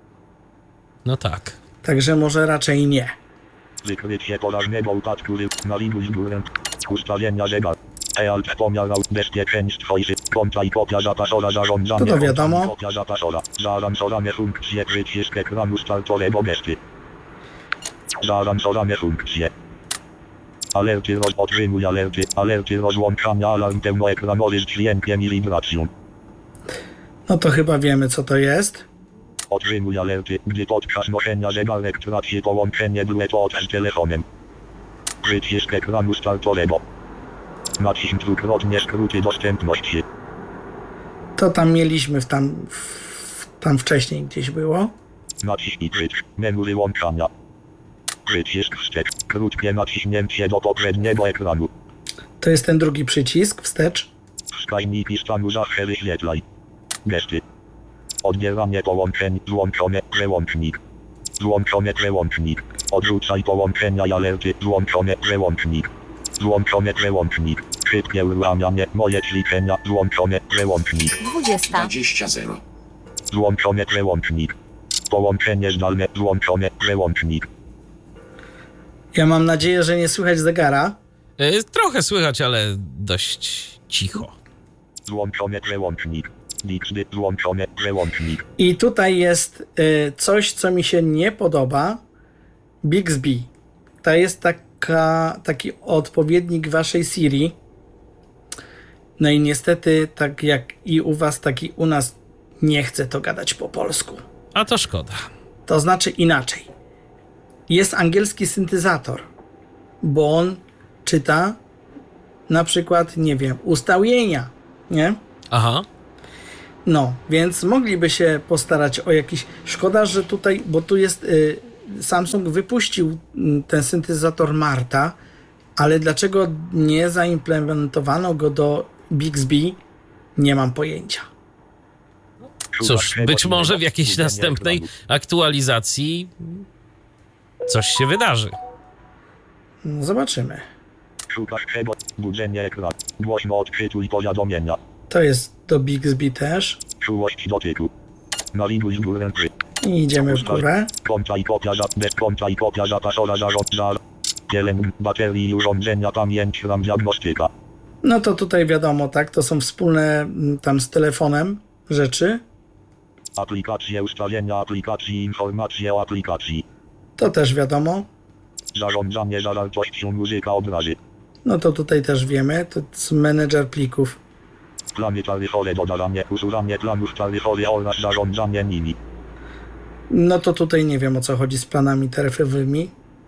No tak. Także może raczej nie. Wykrycie poważnego upadku. Nawiduj górę. Ustawienia zegar. E-alt pomiar bezpieczeństwo i system. Konta i kopia zapasowa zarządzania. To to wiadomo. konta i Kopia zapasowa. Zaawansowane funkcje. Przycisk ekranu startowego gesty. Zaawansowane funkcje. Alerty roz... Otrzymuj alerty. Alerty rozłączania. Alarm pełnoekranowy z dźwiękiem i wibracją. No to chyba wiemy, co to jest. Otrzymuj alerty, gdy podczas noszenia zegarek traci połączenie Bluetooth z telefonem. Przycisk ekranu startowego. Naciśnij dwukrotnie skróty dostępności. To tam mieliśmy w tam, w, tam wcześniej gdzieś było. Naciśnij przycisk menu wyłączania. Przycisk wstecz. Krótkie naciśnięcie do poprzedniego ekranu. To jest ten drugi przycisk, wstecz. Wskaźniki stanu zawsze wyświetlaj. Gesty. Odbieranie połączeń. Włączone. Przełącznik. Włączone przełącznik. Odrzucaj połączenia i alerty. Włączone przełącznik. Włączone przełącznik. Szybkie uruchamianie. Moje ćwiczenia. Włączone przełącznik. dwadzieścia. dwadzieścia zero. Włączone przełącznik. Połączenie zdalne. Włączone przełącznik. Ja mam nadzieję, że nie słychać zegara. Yy, trochę słychać, ale dość cicho. Włączone przełącznik. Liczby. Włączone przełącznik. I tutaj jest y, coś, co mi się nie podoba. Bixby. To jest taka, taki odpowiednik waszej Siri. No i niestety, tak jak i u was, tak i u nas nie chce to gadać po polsku. A to szkoda. To znaczy inaczej. jest angielski syntezator, bo on czyta na przykład, nie wiem, ustawienia, nie? Aha. No, więc mogliby się postarać o jakiś... Szkoda, że tutaj, bo tu jest... Y, Samsung wypuścił y, ten syntezator Marta, ale dlaczego nie zaimplementowano go do Bixby, nie mam pojęcia. Cóż, być może w jakiejś następnej aktualizacji coś się wydarzy. No, zobaczymy. Szukasz czego? Budzenie ekran. Głośno odczytuj powiadomienia. To jest do Bixby też. Czułość dotyku. Nawiduj z górę trzy. I idziemy w górę. Konta i kopia za... Bez konta i kopia zapasowa zarząd za... Pielęgn baterii i urządzenia pamięć RAM diagnostyka. No to tutaj wiadomo, tak? To są wspólne m, tam z telefonem rzeczy. Aplikacje ustawienia aplikacji informacje o aplikacji. To też wiadomo. Zarządzanie zawartością muzyka obrazy. No to tutaj też wiemy. To jest menedżer plików. Plany taryfowe dodanie, usuwanie planów taryfowych oraz zarządzanie nimi. No to tutaj nie wiem, o co chodzi z planami taryfowymi.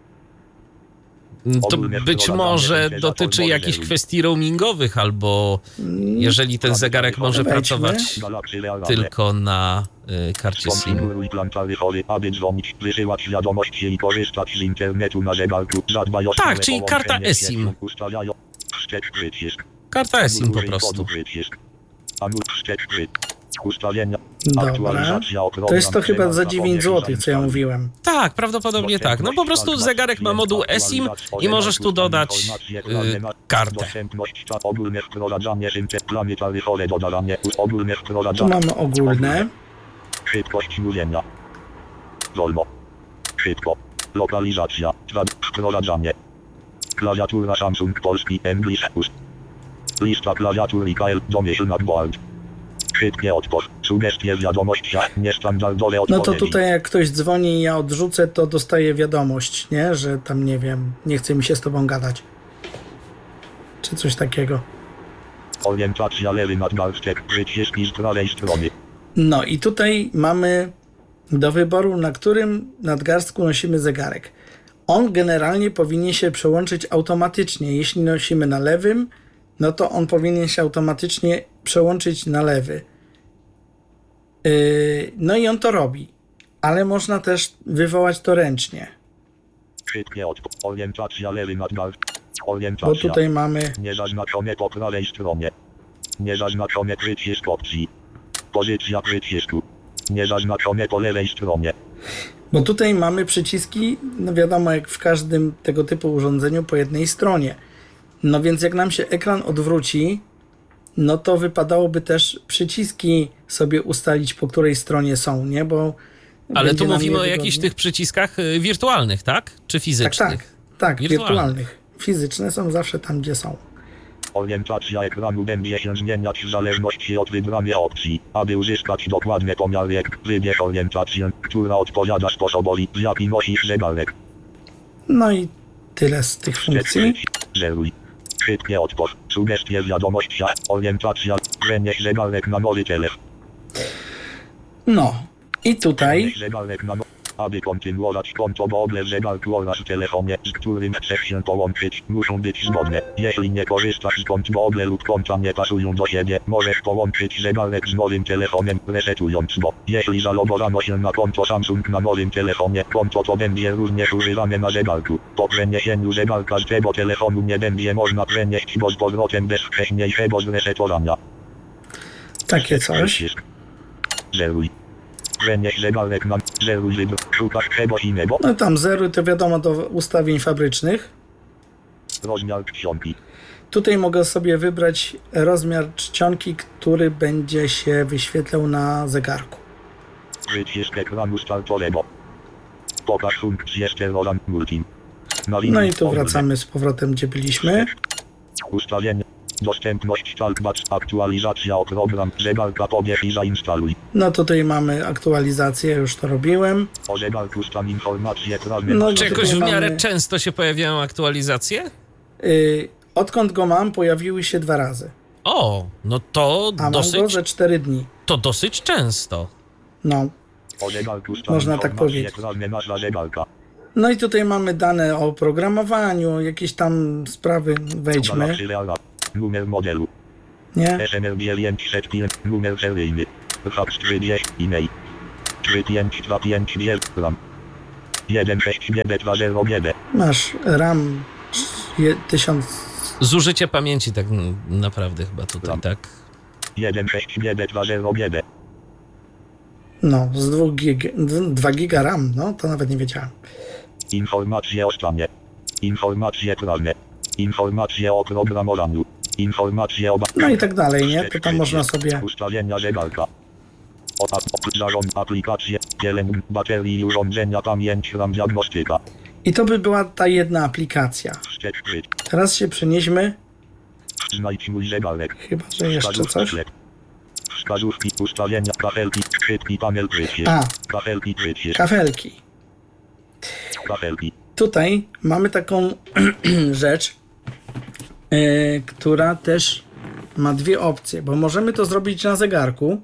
To być może dotyczy jakichś kwestii roamingowych, albo jeżeli ten zegarek może Wejdźmy. pracować tylko na y, karcie SIM. Konfiguruj plan taryfowy, aby dzwonić, wysyłać wiadomości i korzystać z internetu na zegarku. Zadbaj o Tak, stałe czyli połączenie karta z siecią. eSIM. Ustawiają wstecz przycisk. Karta eSIM po Użyj kodu prostu. przycisk. Anul wstecz przy- Ustawienia. Dobra. Aktualizacja o program. To jest to chyba za Temat dziewięć złotych, co ja zainstaluj. mówiłem. Tak, prawdopodobnie tak. No po prostu zegarek ma moduł eSIM i możesz tu dodać y, kartę. Dostępność, ta- ogólne wprowadzanie syntet, plany taryfowe dodanie, ogólne Tu wprowadzanie. mamy ogólne. Szybkość mówienia. Wolno. Szybko. Lokalizacja. Trad. Wprowadzanie. Klawiatura Samsung Polski English Ust. Lista klawiatur I K L domyślna board. Szybkie odpowiedź. Sugestie w wiadomościach. Niestandardowe No odpowiedzi. to tutaj jak ktoś dzwoni i ja odrzucę, to dostaję wiadomość, nie? Że tam, nie wiem, nie chce mi się z tobą gadać. Czy coś takiego. Orientacja lewy nadgarstek. Przyciski z prawej strony. No i tutaj mamy do wyboru, na którym nadgarstku nosimy zegarek. On generalnie powinien się przełączyć automatycznie. Jeśli nosimy na lewym, no to on powinien się automatycznie przełączyć na lewy. Yy, no i on to robi. Ale można też wywołać to ręcznie. Szybkie odpowiedź. Orientacja lewy nadgarstek. Bo Orientacja. tutaj mamy... Niezaznaczone po prawej stronie. Niezaznaczone przycisk opcji. Pozycja przycisku. Niezaznaczone po lewej stronie. Bo tutaj mamy przyciski, no wiadomo, jak w każdym tego typu urządzeniu, po jednej stronie. No więc jak nam się ekran odwróci, no to wypadałoby też przyciski sobie ustalić, po której stronie są, nie? Bo Ale będzie tu nam mówimy o niewygodnie. jakichś tych przyciskach y, wirtualnych, tak? Czy Tak, fizycznych? tak, tak, Wirtualnych. wirtualnych. Fizyczne są zawsze tam, gdzie są. Orientacja ekranu będzie się zmieniać w zależności od wybranej opcji. Aby uzyskać dokładny pomiar jak wybierz orientację, która odpowiada sposobowi, w jakim nosisz zegarek. No i tyle z tych funkcji. Zeruj. Szybkie odpowiedź. Sugestie w wiadomościach. Orientacja. Przenieś zegarek na nowy telefon. No i tutaj Przenieś zegarek na no... Aby kontynuować konto Google w zegarku oraz telefonie, z którym chcesz się połączyć, muszą być zgodne. Jeśli nie korzystasz z kont Google lub konta nie pasują do siebie, możesz połączyć zegarek z nowym telefonem, resetując go. Jeśli zalogowano się na konto Samsung na nowym telefonie, konto to będzie również używane na zegarku. Po przeniesieniu zegarka z tego telefonu nie będzie można przenieść go z powrotem bez wcześniejszego zresetowania. takie coś. Zeruj. Przenieś zegarek na zeruj wybór. Szukasz czegoś innego. No tam zeru to wiadomo do ustawień fabrycznych. Rozmiar czcionki. Tutaj mogę sobie wybrać rozmiar czcionki, który będzie się wyświetlał na zegarku. Przycisk ekranu startowego. Pokaż funkcję sterowania multi. Na No linii i tu wracamy z powrotem, gdzie byliśmy. Ustawienie. Dostępność talkback. Aktualizacja o program. Zegarka pobierz i zainstaluj. No tutaj mamy aktualizację, już to robiłem. O zegarku stan informacje prawne. No, Czy jakoś w Tutaj miarę mamy- często się pojawiają aktualizacje? Yy, odkąd go mam, pojawiły się dwa razy. O, no to A mam go dosyć, ze cztery dni. to dosyć często. No. O zegarku stan Można tak informacje powiedzieć. prawne. Nazwa zegarka. No i tutaj mamy dane o programowaniu, jakieś tam sprawy, wejdźmy, Galaxy Reala. Numer modelu. nie? S M L dziewięć set pięć. Numer seryjny. H czterdzieści. E-mail. trzy pięć dwa pięć RAM. jeden sześć G B dwa zero G B. Masz RAM je- tysiąc, Zużycie pamięci tak n- naprawdę chyba tutaj, Tam. tak? jeden sześć G B dwa zero G B. no, z dwóch gig, dwa giga RAM, no, to nawet nie wiedziałem. Informacje o stanie. Informacje prawne. Informacje o programowaniu. Informacje o... ba- No i tak dalej, nie? To tam można sobie... Ustawienia zegarka. O, a, o, zarząd aplikacje. Pielęgn baterii i urządzenia. Pamięć RAM diagnostyka. I to by była ta jedna aplikacja. Wstecz kryt. Teraz się przenieśmy, Znajdź mój zegarek. chyba że jeszcze Wskazówki coś. sklep. Wskazówki ustawienia. Kafelki. Szybki panel przycisk. A. Kafelki przycisk. Kafelki. Kafelki. Tutaj mamy taką rzecz, yy, która też ma dwie opcje, bo możemy to zrobić na zegarku,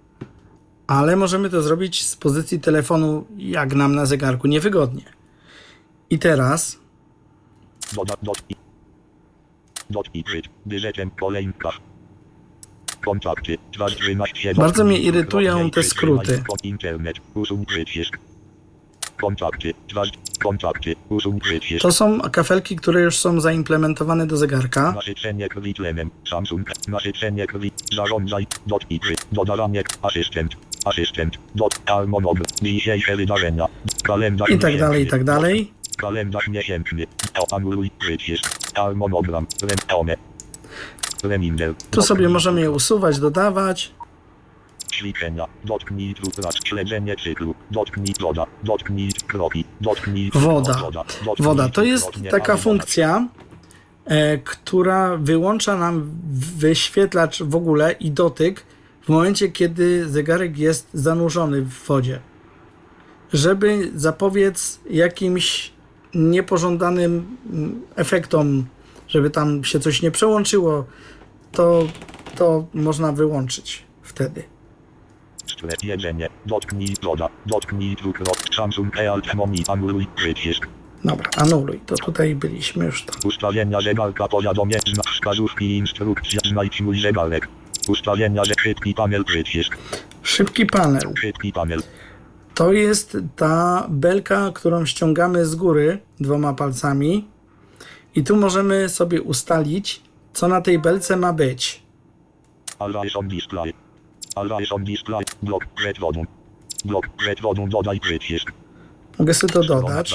ale możemy to zrobić z pozycji telefonu, jak nam na zegarku niewygodnie. I teraz Doda, dot i. Dot i kryt. Wyrzeczem kolejka. Kontakty. dwa trzynaście. Bardzo mnie irytują te skróty. Internet. Usuń przycisk. Kontakty. dwa. Kontakty. Usuń przycisk. to są kafelki, które już są zaimplementowane do zegarka. Nasycenie krwi tlenem. Samsung. Nasycenie krwi. Zarządzaj. Dot i kryt. Dodawanie. Asystent. Asystent. Dot. Harmonogram. Dzisiejsze wydarzenia. Kalendarz I tak dalej, i miesięczny. tak dalej. Kalendarz miesięczny. Anuluj przycisk. Harmonogram. Rem. Reminder. Tu sobie możemy je usuwać, dodawać. Ćwiczenia. Dotknij dwukrat. Śledzenie cyklu. Dotknij woda. Dotknij kroki. Dotknij Woda. Dotknij Woda to jest dwukrotnie taka paliwa. funkcja, e, która wyłącza nam wyświetlacz w ogóle i dotyk w momencie, kiedy zegarek jest zanurzony w wodzie. Żeby zapobiec jakimś niepożądanym mm, efektom, żeby tam się coś nie przełączyło, to, to można wyłączyć wtedy. Sklep jedzenie. Dotknij woda. Dotknij dwukrotnie. Samsung Alt Moni. Anuluj przycisk. Dobra, anuluj. To tutaj byliśmy już tam. Ustawienia zegarka. Powiadomienia. Wskazówki i instrukcja. Znajdź mój zegarek. Ustawienia ze szybki panel przycisk. Szybki panel. Szybki panel. To jest ta belka, którą ściągamy z góry dwoma palcami i tu możemy sobie ustalić, co na tej belce ma być. Always on display. Always on display. Blok przed wodą. Blok przed wodą. Dodaj przycisk. Mogę sobie to dodać.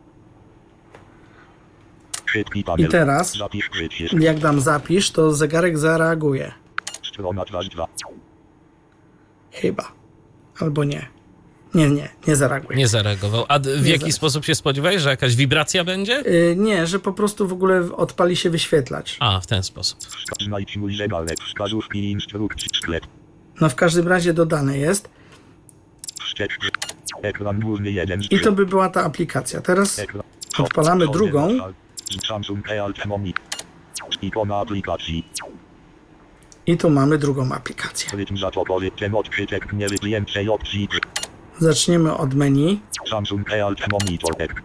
Szybki panel. I teraz, Zapisz przycisk. jak dam zapisz, to zegarek zareaguje. Strona dwadzieścia dwa. Chyba. Albo nie. Nie, nie, nie zareaguje. Nie zareagował. A d- w Nie jaki za- sposób się spodziewałeś, że jakaś wibracja będzie? Yy, nie, że po prostu w ogóle odpali się wyświetlacz. A, w ten sposób. Znajdź mój zegarek. Wskazówki i instrukcje. Sklep. No w każdym razie dodane jest. Wstecz. Ekran główny jeden. I to by była ta aplikacja. Teraz Ekran. odpalamy Ko- drugą. Samsung Alt Moni. Ikona aplikacji. I tu mamy drugą aplikację. Rytm zatopowy. Ten odczytek nie wyklęcej opcji. Zaczniemy od menu. Samsung Alt Monitor. Ek.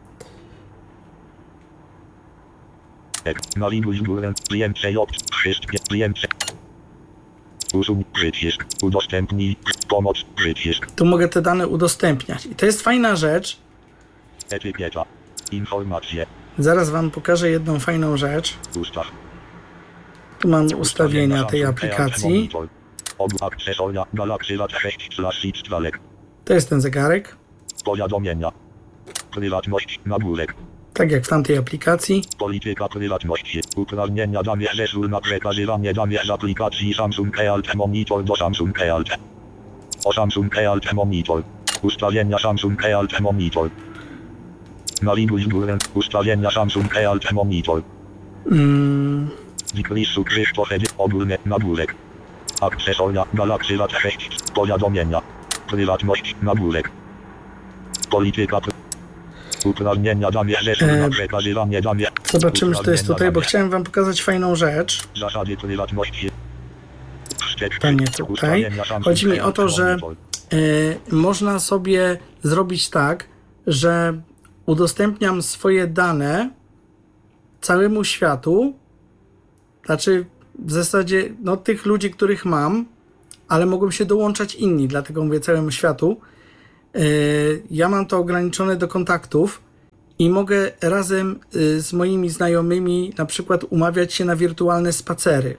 Ek. Nawiduj w górę. Klientcej opcji. Wszystkie klientce. Usuń przycisk. Udostępnij. Pomoc przycisk. Tu mogę te dane udostępniać. I to jest fajna rzecz. Etykieta. Informacje. Zaraz wam pokażę jedną fajną rzecz. Ustaw. Tu mam ustawienia tej Samsung aplikacji. Alt Monitor. Obu akcesoria. Galaxy Lat sześć slash X Walek. To jest ten zegarek. Powiadomienia. Prywatność. Nagłówek. Tak jak w tamtej aplikacji. Polityka prywatności. Uprawnienia danych zezwól na przekazywanie danych z aplikacji Samsung Alt Monitor do Samsung Alt. O Samsung Alt Monitor. Ustawienia Samsung Alt Monitor. Nawiduj w górę. Ustawienia Samsung Alt Monitor. Mm, Wiklisu Krzysztof Edy. Ogólne. Nagłówek. Akcesoria. Galaxy Lat sześć. Powiadomienia. Prywatność. Nagłówek. Polityka pr- Uprawnienia danych zezwól na E, przekazywanie danych. zobaczymy, co to jest Uprawnienia tutaj, bo danych. chciałem wam pokazać fajną rzecz. Zasady prywatności. Wstecz. To nie tutaj. Ustawienia Samsung Chodzi mi o Alt to, że Monitor. y, można sobie zrobić tak, że udostępniam swoje dane całemu światu, znaczy w zasadzie no, tych ludzi, których mam, ale mogą się dołączać inni, dlatego mówię całemu światu. Yy, ja mam to ograniczone do kontaktów i mogę razem yy, z moimi znajomymi na przykład umawiać się na wirtualne spacery.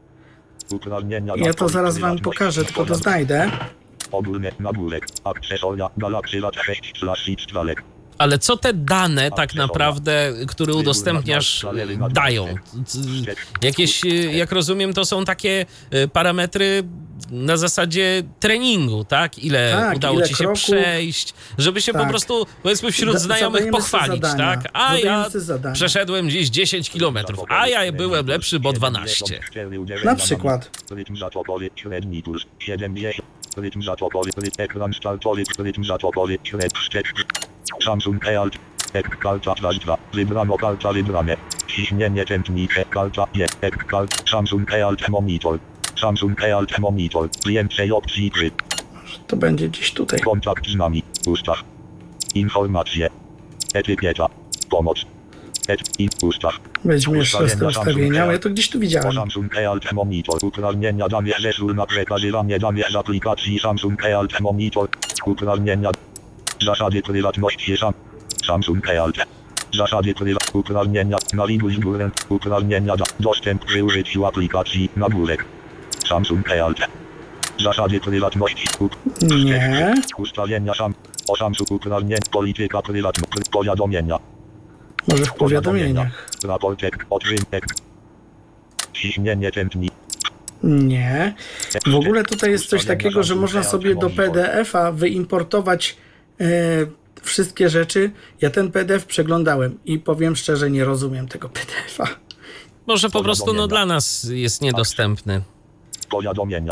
Ja to zaraz wam pokażę, tylko to znajdę. Ogólny nagłówek, akcesoria, galaksy lat sześć slash czwarek. Ale co te dane tak naprawdę, które udostępniasz, y, dają? C- Jakieś, y, jak rozumiem, to są takie y, parametry na zasadzie treningu, tak? Ile Tak, udało ile ci się kroków. przejść, żeby się po Tak. prostu, powiedzmy, wśród Da- znajomych zadajemy sobie pochwalić, zadania. tak? A ja Zadajemy sobie zadania. przeszedłem gdzieś dziesięć kilometrów, a ja byłem lepszy, bo dwanaście. Na przykład. Rytm zatopowy, średni puls, siedemdziesiąt. Rytm zatopowy, rytm ekran startowy, rytm zatopowy, średni wstecz. Samsung E-Alt, ek kalta dwadzieścia dwa, wybrano kalta wybrane. Ciśnienie tętnicze, kalta je, ek kalt, Samsung E-Alt monitor. Samsung E-Alt monitor, więcej opcji gry. To będzie gdzieś tutaj. Kontakt z nami, ustaw. Informacje. Etykieta. Pomoc. Et i ustaw. Weźmy jeszcze raz te ustawienia, ale ja to gdzieś tu widziałem. Samsung E-Alt monitor. Uprawnienia danych zezwól na przekazywanie danych z aplikacji Samsung E-Alt monitor. Uprawnienia. Zasady prywatności sam. Samsung E-Alt. Zasady prywatności. Uprawnienia. Nawiduj górę. Uprawnienia. Da. Dostęp przy użyciu aplikacji. Nagłówek. Samsung E-Alt. Zasady prywatności. Up. Nie. Ustawienia sam. O Samsung uprawnień. Polityka prywatna. Powiadomienia. Może w powiadomieniach. Raportek. Odrzynek. Ciśnienie tętni. Nie. W ogóle tutaj jest coś takiego, że można sobie do P D F-a wyimportować e, wszystkie rzeczy. Ja ten P D F przeglądałem i powiem szczerze, nie rozumiem tego P D F-a. Może po prostu no, dla nas jest niedostępny. Powiadomienia.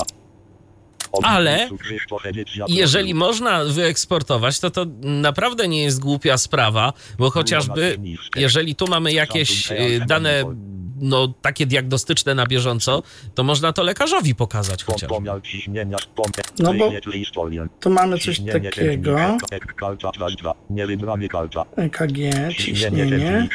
Ale jeżeli można wyeksportować, to to naprawdę nie jest głupia sprawa, bo chociażby jeżeli tu mamy jakieś y, dane no takie diagnostyczne na bieżąco, to można to lekarzowi pokazać chociażby. No bo tu mamy coś takiego. E K G, ciśnienie.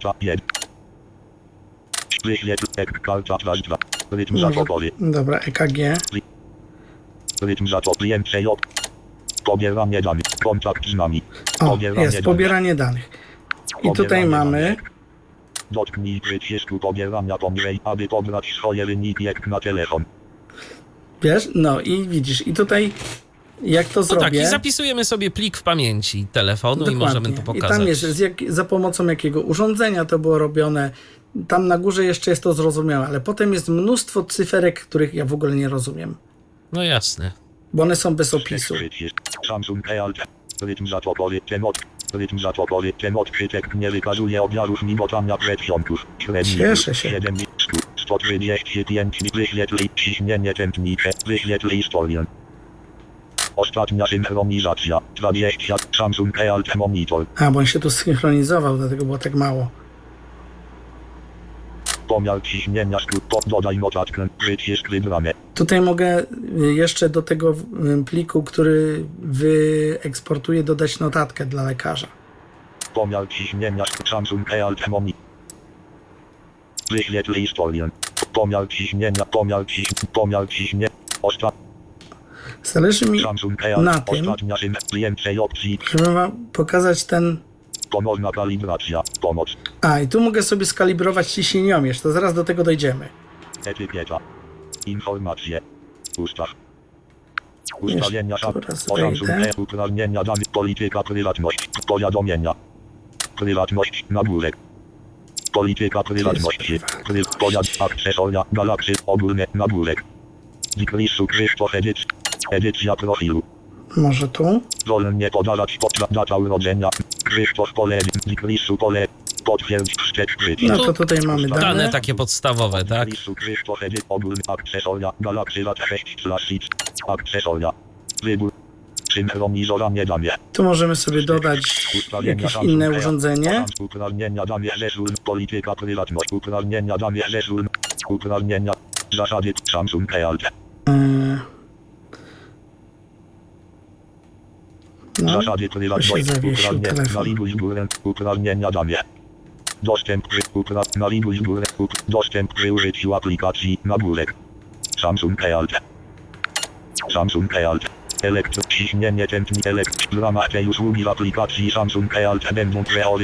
Może, dobra, E K G. Rytm zatopnięcie J. Pobieranie danych. Kontakt z nami. O, jest pobieranie danych. I tutaj mamy. Dotknij przycisku pobierania poniżej, aby pobrać swoje wyniki jak na telefon. Wiesz? No i widzisz. I tutaj jak to No zrobię. tak, i zapisujemy sobie plik w pamięci telefonu. Dokładnie. I możemy to pokazać. I tam jest z jak, za pomocą jakiego urządzenia to było robione. Tam na górze jeszcze jest to zrozumiałe, ale potem jest mnóstwo cyferek, których ja w ogóle nie rozumiem. No jasne. Bo one są bez opisu. Samsung E-Alt. Rytm zatopowy, temot. Rytm zatopowy, temot krytek nie wykazuje objawów migotania przedsionków. Cieszę się. sto trzydzieści pięć wyświetlij ciśnienie tętnicze, wyświetlij historię. Ostatnia synchronizacja, dwadzieścia, Samsung E-Alt monitor. A, bo on się tu synchronizował, dlatego było tak mało. Pomiar ciśnienia skrót, dodaj notatkę, przycisk wybrane. Tutaj mogę jeszcze do tego pliku, który wyeksportuję, dodać notatkę dla lekarza. Pomiar ciśnienia Samsung E-Alt monitor. Wyświetlij historię. Pomiar ciśnienia, pomiar ciśnienia, pomiar ciśnienia. Ostatnia. Zależy mi na tym, żeby wam pokazać ten... Ponowna kalibracja, pomoc. A, i tu mogę sobie skalibrować ciśnieniomierz, to zaraz do tego dojdziemy. Etykieta. Informacje. Ustaw. Ustawienia Samsung E, uprawnienia danych, polityka prywatności, powiadomienia. Prywatność, nagłówek. Polityka prywatności, pojad, akcesoria, galaksy, ogólne, nagłówek. Ziklisu Krzysztof edycja, edycja profilu. Może tu? Wolnie podalać podczas data urodzenia. Krzysztof pole, ziklisu pole, potwierdź wstecz przycisk. No to tutaj mamy dane. Dane takie podstawowe, tak? Ziklisu Krzysztof edycja, ogólne, akcesoria, galaksy lat sześć slash X, akcesoria. Wybór. Synchronizowanie danych. Tu możemy sobie dodać jakieś inne urządzenie. Uprawnienia danych zezwól, polityka prywatność, uprawnienia danych zezwól, uprawnienia, zasady Samsung E-Alt. Yy. No, Zasady to się prywatności. zawiesił Uprawnienia. telefon. Nawiduj w górę. Uprawnienia damie. Dostęp przy upra... Nawiduj w górę. Up... Dostęp przy użyciu aplikacji. Nagłówek. Samsung Health. Samsung Health. Elektro... Ciśnienie tętni elektro... W ramach tej usługi w aplikacji Samsung Health będą przechowywane